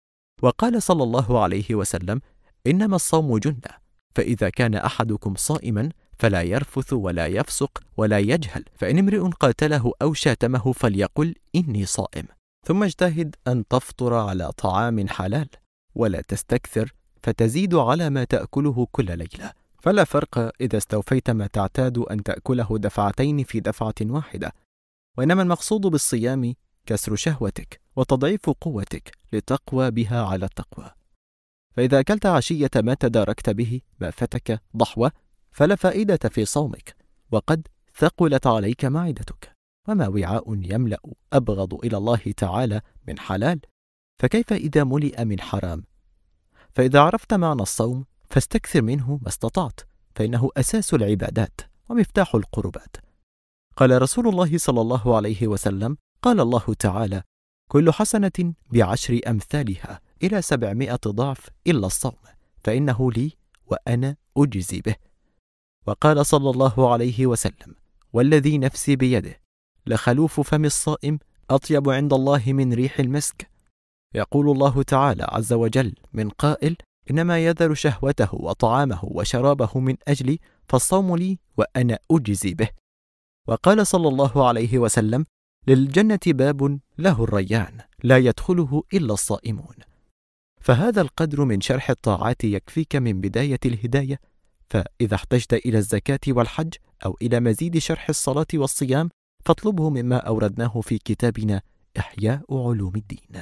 وقال صلى الله عليه وسلم: إنما الصوم جنة، فإذا كان أحدكم صائما فلا يرفث ولا يفسق ولا يجهل، فإن امرئ قاتله أو شاتمه فليقل إني صائم. ثم اجتهد أن تفطر على طعام حلال، ولا تستكثر فتزيد على ما تأكله كل ليلة، فلا فرق إذا استوفيت ما تعتاد أن تأكله دفعتين في دفعة واحدة، وإنما المقصود بالصيام كسر شهوتك وتضعيف قوتك لتقوى بها على التقوى. فإذا أكلت عشية ما تداركت به ما فتك ضحوة فلا فائدة في صومك، وقد ثقلت عليك معدتك، وما وعاء يملأ أبغض إلى الله تعالى من حلال، فكيف إذا ملئ من حرام؟ فإذا عرفت معنى الصوم فاستكثر منه ما استطعت، فإنه أساس العبادات ومفتاح القربات. قال رسول الله صلى الله عليه وسلم: قال الله تعالى: كل حسنة ب10 أمثالها إلى 700 ضعف إلا الصوم، فإنه لي وأنا أجزي به. وقال صلى الله عليه وسلم: والذي نفسي بيده لخلوف فم الصائم أطيب عند الله من ريح المسك. يقول الله تعالى عز وجل من قائل: إنما يذر شهوته وطعامه وشرابه من أجلي، فالصوم لي وأنا أجزي به. وقال صلى الله عليه وسلم: للجنة باب له الريان لا يدخله إلا الصائمون. فهذا القدر من شرح الطاعات يكفيك من بداية الهداية، فإذا احتجت إلى الزكاة والحج أو إلى مزيد شرح الصلاة والصيام فاطلبه مما أوردناه في كتابنا إحياء علوم الدين.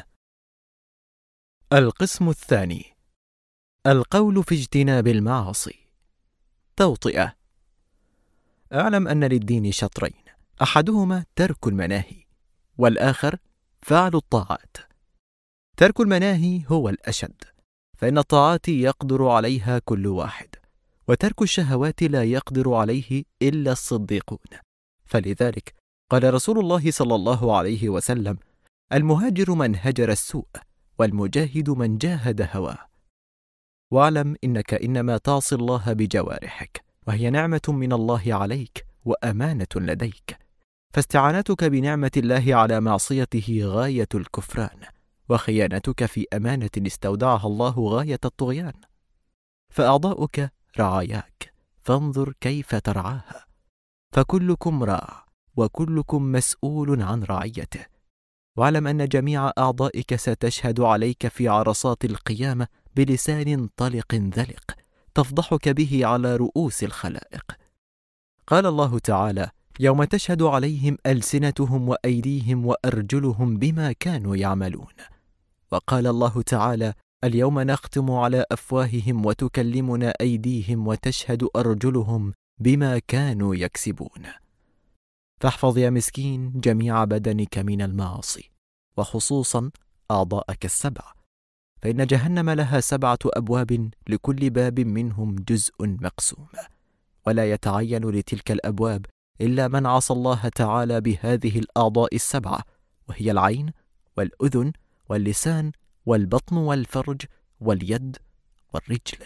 القسم الثاني: القول في اجتناب المعاصي. توطئة. اعلم أن للدين شطرين، أحدهما ترك المناهي، والآخر فعل الطاعات. ترك المناهي هو الأشد، فإن الطاعات يقدر عليها كل واحد، وترك الشهوات لا يقدر عليه إلا الصديقون. فلذلك قال رسول الله صلى الله عليه وسلم: المهاجر من هجر السوء، والمجاهد من جاهد هواه. واعلم إنك إنما تعصي الله بجوارحك، وهي نعمة من الله عليك وأمانة لديك، فاستعانتك بنعمة الله على معصيته غاية الكفران، وخيانتك في أمانة استودعها الله غاية الطغيان. فأعضاؤك رعاياك، فانظر كيف ترعاها، فكلكم راع وكلكم مسؤول عن رعيته. واعلم أن جميع أعضائك ستشهد عليك في عرصات القيامة بلسان طلق ذلق تفضحك به على رؤوس الخلائق. قال الله تعالى: يوم تشهد عليهم ألسنتهم وأيديهم وأرجلهم بما كانوا يعملون. وقال الله تعالى: اليوم نختم على أفواههم وتكلمنا أيديهم وتشهد أرجلهم بما كانوا يكسبون. فاحفظ يا مسكين جميع بدنك من المعاصي، وخصوصا أعضاءك السبع، فإن جهنم لها 7 أبواب، لكل باب منهم جزء مقسوم، ولا يتعين لتلك الأبواب إلا من عصى الله تعالى بهذه الأعضاء ال7، وهي العين والأذن واللسان والبطن والفرج واليد والرجل.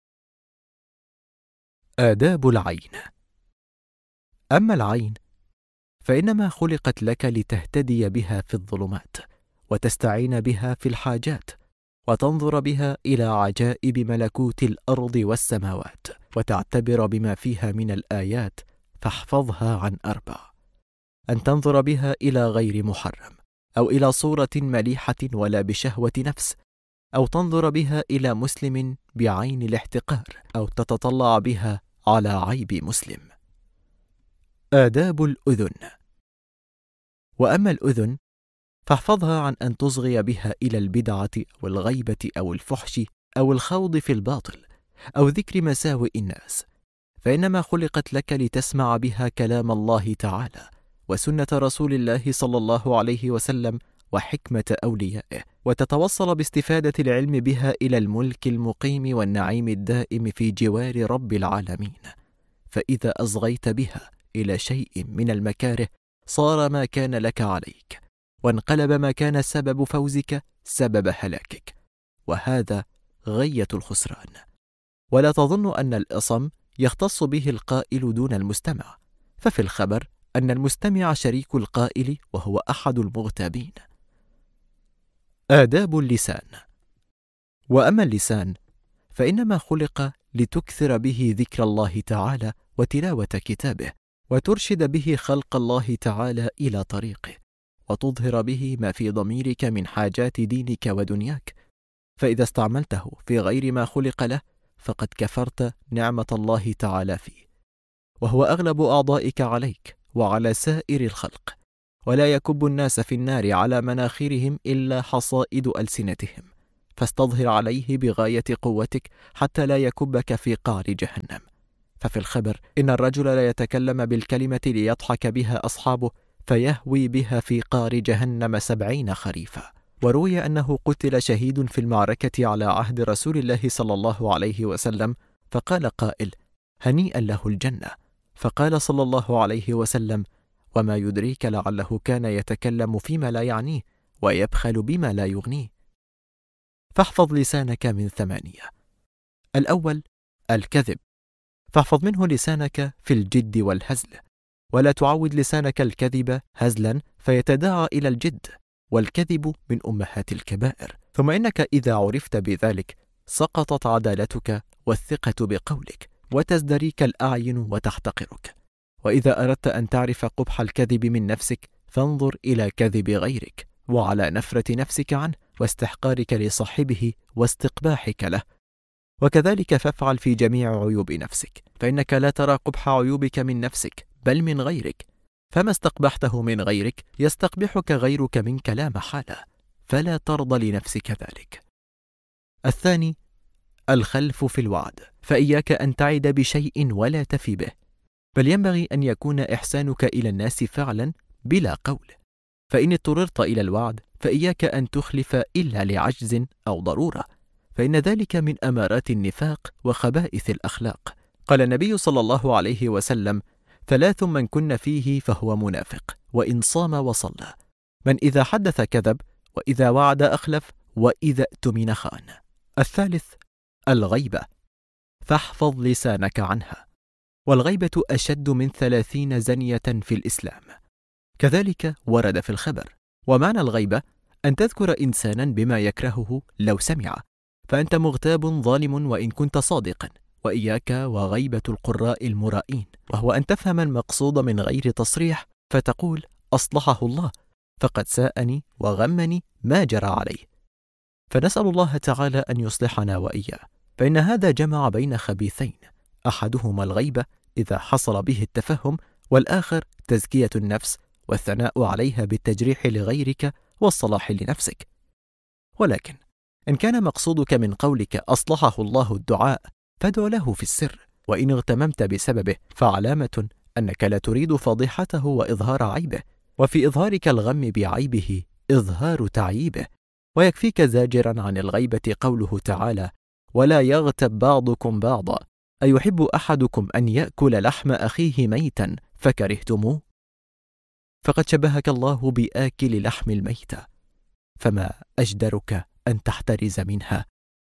آداب العين. أما العين فإنما خلقت لك لتهتدي بها في الظلمات، وتستعين بها في الحاجات، وتنظر بها إلى عجائب ملكوت الأرض والسماوات، وتعتبر بما فيها من الآيات، فاحفظها عن 4: أن تنظر بها إلى غير محرم، أو إلى صورة مليحة ولا بشهوة نفس، أو تنظر بها إلى مسلم بعين الاحتقار، أو تتطلع بها على عيب مسلم. آداب الأذن. وأما الأذن فاحفظها عن أن تصغي بها إلى البدعة أو الغيبة أو الفحش أو الخوض في الباطل أو ذكر مساوئ الناس، فإنما خلقت لك لتسمع بها كلام الله تعالى وسنة رسول الله صلى الله عليه وسلم وحكمة أوليائه، وتتوصل باستفادة العلم بها إلى الملك المقيم والنعيم الدائم في جوار رب العالمين. فإذا أصغيت بها إلى شيء من المكاره صار ما كان لك عليك، وانقلب ما كان سبب فوزك سبب هلاكك، وهذا غاية الخسران. ولا تظن أن الإصم يختص به القائل دون المستمع، ففي الخبر أن المستمع شريك القائل وهو أحد المغتابين. آداب اللسان. وأما اللسان فإنما خلق لتكثر به ذكر الله تعالى وتلاوة كتابه، وترشد به خلق الله تعالى إلى طريقه، وتظهر به ما في ضميرك من حاجات دينك ودنياك. فإذا استعملته في غير ما خلق له فقد كفرت نعمة الله تعالى فيه، وهو أغلب أعضائك عليك وعلى سائر الخلق، ولا يكب الناس في النار على مناخرهم إلا حصائد ألسنتهم، فاستظهر عليه بغاية قوتك حتى لا يكبك في قعر جهنم. ففي الخبر إن الرجل لا يتكلم بالكلمة ليضحك بها أصحابه فيهوي بها في قعر جهنم 70 خريفا. وروي أنه قتل شهيد في المعركة على عهد رسول الله صلى الله عليه وسلم، فقال قائل: هنيئا له الجنة. فقال صلى الله عليه وسلم: وما يدريك لعله كان يتكلم فيما لا يعنيه ويبخل بما لا يغنيه. فاحفظ لسانك من 8. الأول الكذب، فاحفظ منه لسانك في الجد والهزل، ولا تعود لسانك الكذب هزلا فيتداعى إلى الجد، والكذب من أمهات الكبائر. ثم إنك إذا عرفت بذلك سقطت عدالتك والثقة بقولك، وتزدريك الأعين وتحتقرك. وإذا أردت أن تعرف قبح الكذب من نفسك فانظر إلى كذب غيرك، وعلى نفرة نفسك عنه واستحقارك لصاحبه واستقباحك له. وكذلك فافعل في جميع عيوب نفسك، فإنك لا ترى قبح عيوبك من نفسك بل من غيرك، فما استقبحته من غيرك يستقبحك غيرك منك لا محالة، فلا ترضى لنفسك ذلك. الثاني الخلف في الوعد، فإياك أن تعد بشيء ولا تفي به، بل ينبغي أن يكون إحسانك إلى الناس فعلا بلا قول. فإن اضطررت إلى الوعد فإياك أن تخلف إلا لعجز أو ضرورة، فإن ذلك من أمارات النفاق وخبائث الأخلاق. قال النبي صلى الله عليه وسلم: 3 من كن فيه فهو منافق، وإن صام وصلى: من إذا حدث كذب، وإذا وعد أخلف، وإذا اؤتمن خان. الثالث الغيبة، فاحفظ لسانك عنها، والغيبة أشد من 30 زنية في الإسلام. كذلك ورد في الخبر. ومعنى الغيبة أن تذكر إنسانا بما يكرهه لو سمع، فأنت مغتاب ظالم وإن كنت صادقا. وإياك وغيبة القراء المرائين، وهو أن تفهم المقصود من غير تصريح فتقول: أصلحه الله، فقد ساءني وغمني ما جرى عليه. فنسأل الله تعالى أن يصلحنا وإياه، فإن هذا جمع بين خبيثين، أحدهما الغيبة إذا حصل به التفهم، والآخر تزكية النفس والثناء عليها بالتجريح لغيرك والصلاح لنفسك. ولكن إن كان مقصودك من قولك أصلحه الله الدعاء، فادع له في السر، وإن اغتممت بسببه فعلامة أنك لا تريد فضيحته وإظهار عيبه، وفي إظهارك الغم بعيبه إظهار تعييبه. ويكفيك زاجرا عن الغيبة قوله تعالى: ولا يغتب بعضكم بعضا، أيحب أحدكم أن يأكل لحم أخيه ميتا فكرهتموه؟ فقد شبهك الله بآكل لحم الميتة، فما أجدرك أن تحترز منها.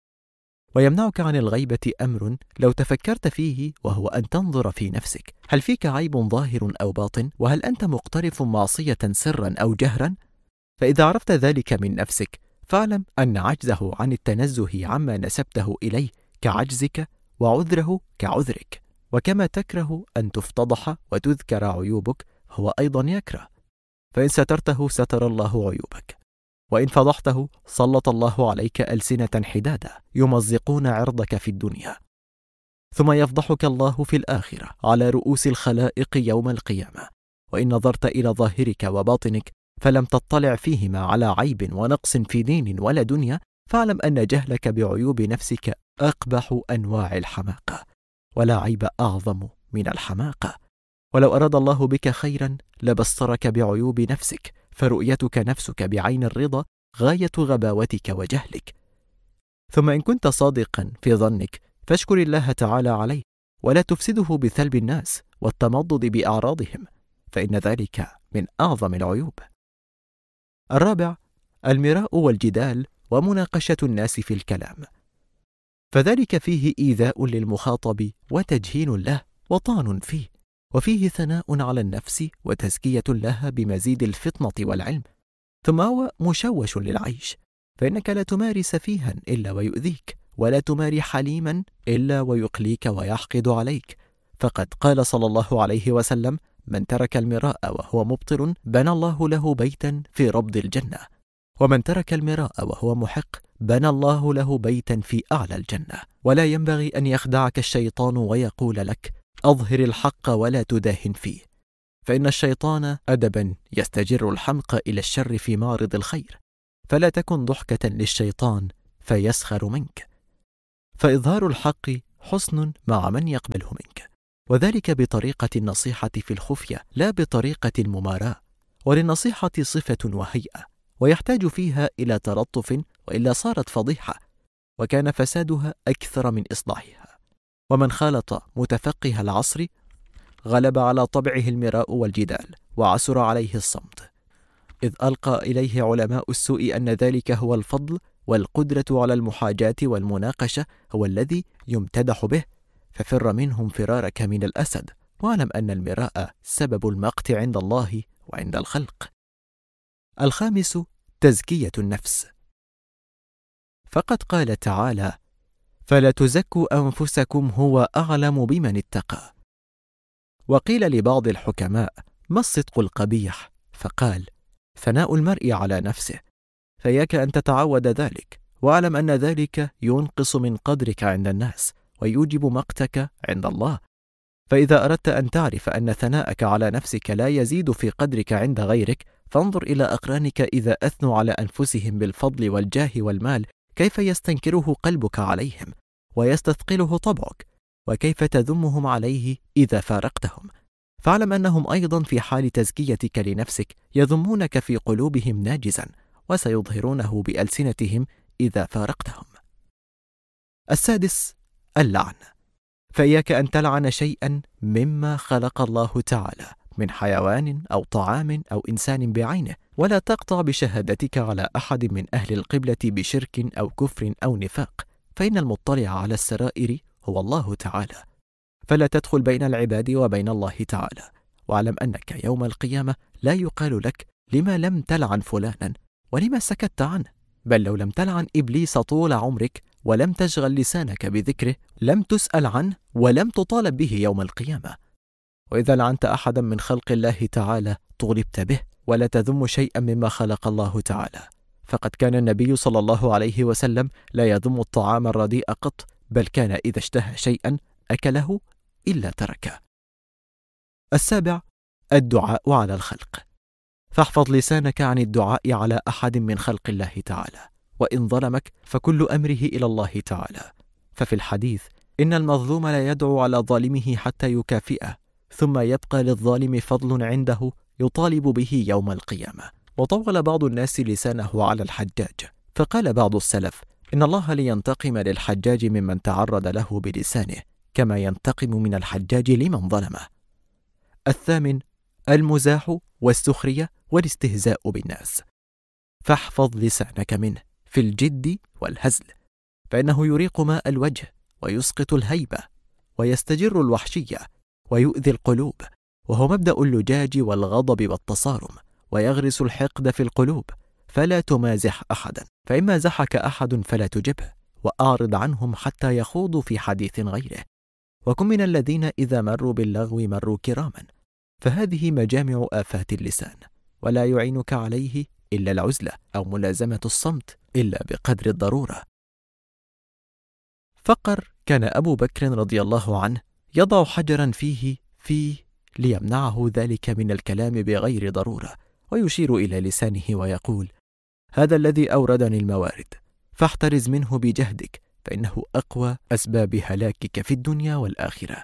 ويمنعك عن الغيبة أمر لو تفكرت فيه، وهو أن تنظر في نفسك، هل فيك عيب ظاهر أو باطن؟ وهل أنت مقترف معصية سرا أو جهرا؟ فإذا عرفت ذلك من نفسك فاعلم أن عجزه عن التنزه عما نسبته إليه كعجزك، وعذره كعذرك. وكما تكره أن تفتضح وتذكر عيوبك هو أيضا يكره، فإن سترته ستر الله عيوبك، وإن فضحته سلط الله عليك ألسنة حدادة يمزقون عرضك في الدنيا، ثم يفضحك الله في الآخرة على رؤوس الخلائق يوم القيامة. وإن نظرت إلى ظاهرك وباطنك فلم تطلع فيهما على عيب ونقص في دين ولا دنيا، فاعلم أن جهلك بعيوب نفسك أقبح أنواع الحماقة، ولا عيب أعظم من الحماقة. ولو أراد الله بك خيرا لبصرك بعيوب نفسك، فرؤيتك نفسك بعين الرضا غاية غباوتك وجهلك. ثم إن كنت صادقا في ظنك فاشكر الله تعالى عليه، ولا تفسده بثلب الناس والتمضض بأعراضهم، فإن ذلك من أعظم العيوب. الرابع المراء والجدال ومناقشة الناس في الكلام، فذلك فيه إيذاء للمخاطب وتجهيل له وطعن فيه، وفيه ثناء على النفس وتزكية لها بمزيد الفطنة والعلم. ثم هو مشوش للعيش، فإنك لا تماري سفيها إلا ويؤذيك، ولا تماري حليما إلا ويقليك ويحقد عليك. فقد قال صلى الله عليه وسلم: من ترك المراء وهو مبطل بنى الله له بيتا في ربض الجنة، ومن ترك المراء وهو محق بنى الله له بيتا في أعلى الجنة. ولا ينبغي أن يخدعك الشيطان ويقول لك أظهر الحق ولا تداهن فيه، فإن الشيطان أدبا يستجر الحمق إلى الشر في معرض الخير، فلا تكن ضحكة للشيطان فيسخر منك. فإظهار الحق حسن مع من يقبله منك، وذلك بطريقة النصيحة في الخفية لا بطريقة المماراة. وللنصيحة صفة وهيئة، ويحتاج فيها إلى تلطف، وإلا صارت فضيحة، وكان فسادها أكثر من إصلاحها. ومن خالط متفقه العصر غلب على طبعه المراء والجدال، وعسر عليه الصمت، إذ ألقى إليه علماء السوء أن ذلك هو الفضل، والقدرة على المحاجاة والمناقشة هو الذي يمتدح به، ففر منهم فرارك من الأسد، واعلم أن المراء سبب المقت عند الله وعند الخلق. الخامس تزكية النفس، فقد قال تعالى: فلا تزكوا أنفسكم هو أعلم بمن اتقى. وقيل لبعض الحكماء: ما الصدق القبيح؟ فقال: ثناء المرء على نفسه، فإياك أن تتعود ذلك، واعلم أن ذلك ينقص من قدرك عند الناس ويوجب مقتك عند الله. فإذا أردت أن تعرف أن ثناءك على نفسك لا يزيد في قدرك عند غيرك، فانظر إلى أقرانك إذا أثنوا على أنفسهم بالفضل والجاه والمال، كيف يستنكره قلبك عليهم ويستثقله طبعك، وكيف تذمهم عليه إذا فارقتهم. فاعلم أنهم أيضا في حال تزكيتك لنفسك يذمونك في قلوبهم ناجزا، وسيظهرونه بألسنتهم إذا فارقتهم. السادس اللعن، فإياك أن تلعن شيئا مما خلق الله تعالى من حيوان أو طعام أو إنسان بعينه، ولا تقطع بشهادتك على أحد من أهل القبلة بشرك أو كفر أو نفاق، فإن المطلع على السرائر هو الله تعالى، فلا تدخل بين العباد وبين الله تعالى. واعلم أنك يوم القيامة لا يقال لك لما لم تلعن فلانا ولما سكت عنه، بل لو لم تلعن إبليس طول عمرك ولم تشغل لسانك بذكره لم تسأل عنه ولم تطالب به يوم القيامة. وإذا لعنت أحدا من خلق الله تعالى طولبت به، ولا تذم شيئا مما خلق الله تعالى، فقد كان النبي صلى الله عليه وسلم لا يذم الطعام الرديء قط، بل كان إذا اشتهى شيئا أكله إلا تركه. السابع الدعاء على الخلق، فاحفظ لسانك عن الدعاء على أحد من خلق الله تعالى، وإن ظلمك فكل أمره إلى الله تعالى. ففي الحديث: إن المظلوم لا يدعو على ظالمه حتى يكافئه، ثم يبقى للظالم فضل عنده يطالب به يوم القيامة. وطول بعض الناس لسانه على الحجاج، فقال بعض السلف: إن الله لينتقم للحجاج ممن تعرض له بلسانه، كما ينتقم من الحجاج لمن ظلمه. الثامن المزاح والسخرية والاستهزاء بالناس، فاحفظ لسانك منه في الجد والهزل، فإنه يريق ماء الوجه ويسقط الهيبة ويستجر الوحشية ويؤذي القلوب، وهو مبدأ اللجاج والغضب والتصارم، ويغرس الحقد في القلوب. فلا تمازح أحدا، فإن مازحك أحد فلا تجبه، وأعرض عنهم حتى يخوضوا في حديث غيره، وكن من الذين إذا مروا باللغو مروا كراما، فهذه مجامع آفات اللسان، ولا يعينك عليه إلا العزلة أو ملازمة الصمت إلا بقدر الضرورة. فقر كان أبو بكر رضي الله عنه يضع حجرا فيه ليمنعه ذلك من الكلام بغير ضرورة، ويشير إلى لسانه ويقول: هذا الذي أوردني الموارد، فاحترز منه بجهدك، فإنه أقوى أسباب هلاكك في الدنيا والآخرة.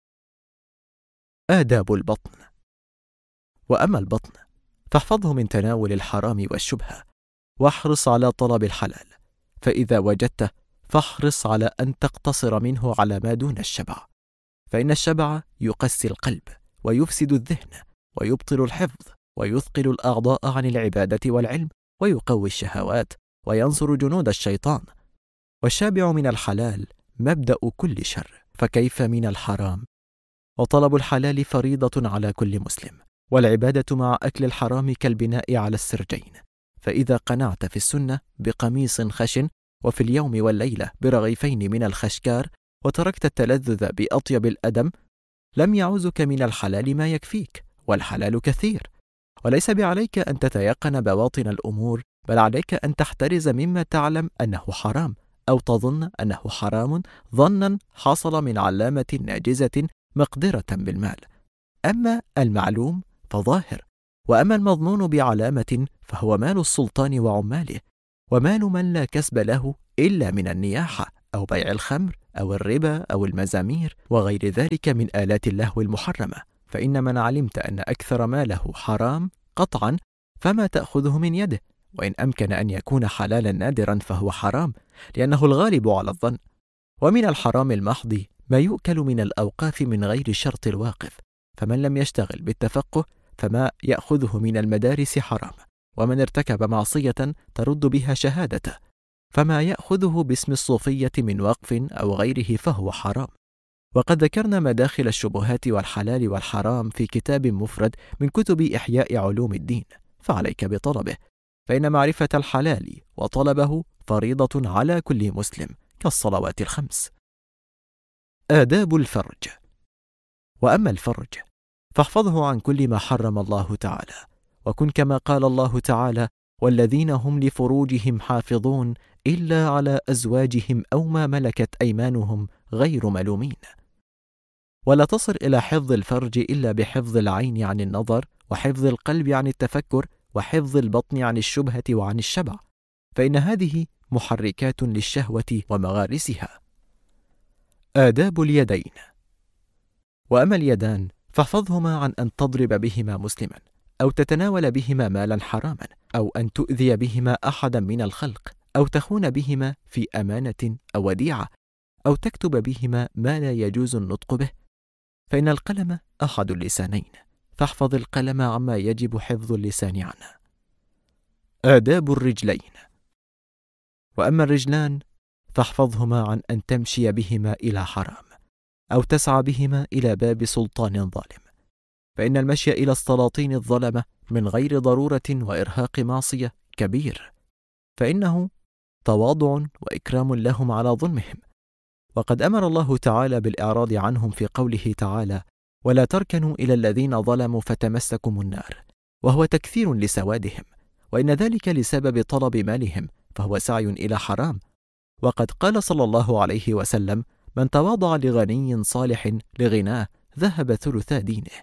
آداب البطن. وأما البطن فاحفظه من تناول الحرام والشبهة، واحرص على طلب الحلال، فإذا وجدته فاحرص على أن تقتصر منه على ما دون الشبع، فإن الشبع يقسي القلب ويفسد الذهن ويبطل الحفظ ويثقل الأعضاء عن العبادة والعلم ويقوي الشهوات وينصر جنود الشيطان. والشابع من الحلال مبدأ كل شر، فكيف من الحرام؟ وطلب الحلال فريضة على كل مسلم، والعبادة مع أكل الحرام كالبناء على السرجين، فإذا قنعت في السنة بقميص خشن وفي اليوم والليلة برغيفين من الخشكار، وتركت التلذذ بأطيب الأدم، لم يعوزك من الحلال ما يكفيك، والحلال كثير، وليس بعليك أن تتيقن بواطن الأمور بل عليك أن تحترز مما تعلم أنه حرام أو تظن أنه حرام ظنا حصل من علامة ناجزة مقدرة بالمال. أما المعلوم فظاهر، وأما المظنون بعلامة فهو مال السلطان وعماله، ومال من لا كسب له إلا من النياحة أو بيع الخمر أو الربا أو المزامير وغير ذلك من آلات اللهو المحرمة. فإن من علمت أن أكثر ماله حرام قطعا فما تأخذه من يده، وإن أمكن أن يكون حلالا نادرا فهو حرام، لأنه الغالب على الظن. ومن الحرام المحض ما يؤكل من الأوقاف من غير شرط الواقف، فمن لم يشتغل بالتفقه فما يأخذه من المدارس حرام، ومن ارتكب معصية ترد بها شهادته فما يأخذه باسم الصوفية من وقف أو غيره فهو حرام. وقد ذكرنا مداخل الشبهات والحلال والحرام في كتاب مفرد من كتب إحياء علوم الدين، فعليك بطلبه، فإن معرفة الحلال وطلبه فريضة على كل مسلم كالصلوات الخمس. آداب الفرج. وأما الفرج فاحفظه عن كل ما حرم الله تعالى، وكن كما قال الله تعالى: والذين هم لفروجهم حافظون إلا على أزواجهم أو ما ملكت أيمانهم غير ملومين. ولا تصل إلى حفظ الفرج إلا بحفظ العين عن النظر، وحفظ القلب عن التفكر، وحفظ البطن عن الشبهة وعن الشبع، فإن هذه محركات للشهوة ومغارسها. آداب اليدين. وأما اليدان فاحفظهما عن أن تضرب بهما مسلما، أو تتناول بهما مالا حراما، أو أن تؤذي بهما أحدا من الخلق، أو تخون بهما في أمانة أو وديعة، أو تكتب بهما ما لا يجوز النطق به، فإن القلم أحد اللسانين، فاحفظ القلم عما يجب حفظ اللسان عنه. آداب الرجلين. وأما الرجلان فاحفظهما عن أن تمشي بهما إلى حرام، أو تسعى بهما إلى باب سلطان ظالم، فإن المشي إلى السلاطين الظلمة من غير ضرورة وإرهاق معصية كبير، فإنه تواضع وإكرام لهم على ظلمهم. وقد أمر الله تعالى بالإعراض عنهم في قوله تعالى: ولا تركنوا إلى الذين ظلموا فتمسكم النار، وهو تكثير لسوادهم، وإن ذلك لسبب طلب مالهم، فهو سعي إلى حرام. وقد قال صلى الله عليه وسلم: من تواضع لغني صالح لغناه ذهب ثلثا دينه.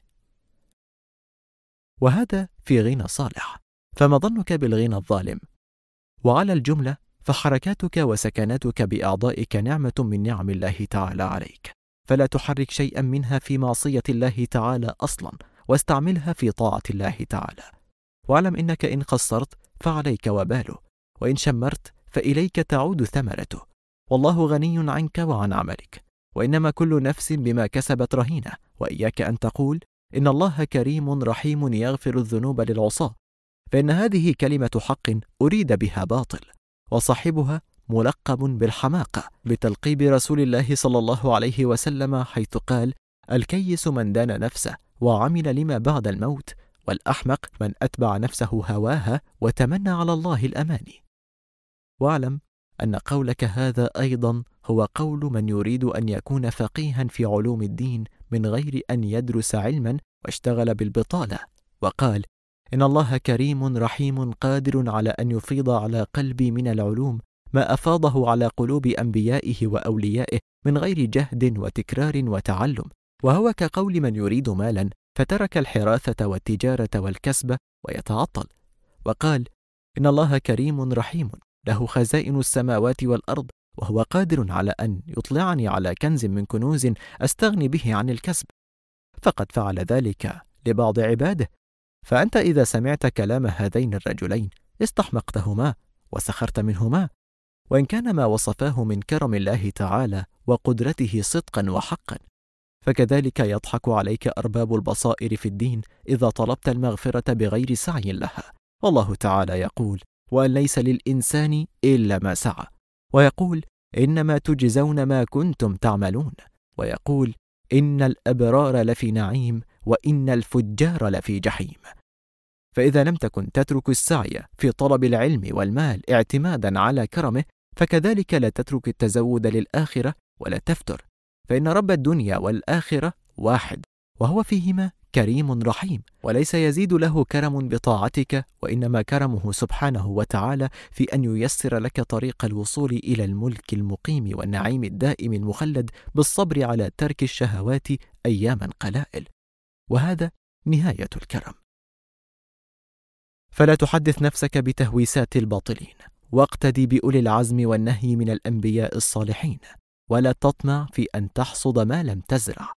وهذا في غنى صالح، فما ظنك بالغنى الظالم؟ وعلى الجملة فحركاتك وسكناتك بأعضائك نعمة من نعم الله تعالى عليك، فلا تحرك شيئا منها في معصية الله تعالى أصلا، واستعملها في طاعة الله تعالى. واعلم إنك إن قصرت فعليك وباله، وإن شمرت فإليك تعود ثمرته، والله غني عنك وعن عملك، وإنما كل نفس بما كسبت رهينة. وإياك أن تقول إن الله كريم رحيم يغفر الذنوب للعصاة، فإن هذه كلمة حق أريد بها باطل، وصاحبها ملقب بالحماقة بتلقيب رسول الله صلى الله عليه وسلم، حيث قال: الكيس من دان نفسه وعمل لما بعد الموت، والأحمق من أتبع نفسه هواها وتمنى على الله الأماني. واعلم أن قولك هذا أيضا هو قول من يريد أن يكون فقيها في علوم الدين من غير أن يدرس علما واشتغل بالبطالة، وقال: إن الله كريم رحيم قادر على أن يفيض على قلبي من العلوم ما أفاضه على قلوب أنبيائه وأوليائه من غير جهد وتكرار وتعلم. وهو كقول من يريد مالا فترك الحراثة والتجارة والكسب ويتعطل، وقال: إن الله كريم رحيم له خزائن السماوات والأرض، وهو قادر على أن يطلعني على كنز من كنوز أستغني به عن الكسب، فقد فعل ذلك لبعض عباده. فأنت إذا سمعت كلام هذين الرجلين استحمقتهما وسخرت منهما، وإن كان ما وصفاه من كرم الله تعالى وقدرته صدقا وحقا، فكذلك يضحك عليك أرباب البصائر في الدين إذا طلبت المغفرة بغير سعي لها. والله تعالى يقول: وأن ليس للإنسان إلا ما سعى، ويقول: إنما تجزون ما كنتم تعملون، ويقول: إن الأبرار لفي نعيم وإن الفجار لفي جحيم. فإذا لم تكن تترك السعي في طلب العلم والمال اعتمادا على كرمه، فكذلك لا تترك التزود للآخرة ولا تفتر، فإن رب الدنيا والآخرة واحد، وهو فيهما كريم رحيم، وليس يزيد له كرم بطاعتك، وإنما كرمه سبحانه وتعالى في أن ييسر لك طريق الوصول إلى الملك المقيم والنعيم الدائم المخلد بالصبر على ترك الشهوات أياما قلائل، وهذا نهاية الكرم. فلا تحدث نفسك بتهويسات الباطلين، واقتدي بأولي العزم والنهي من الأنبياء الصالحين، ولا تطمع في أن تحصد ما لم تزرع،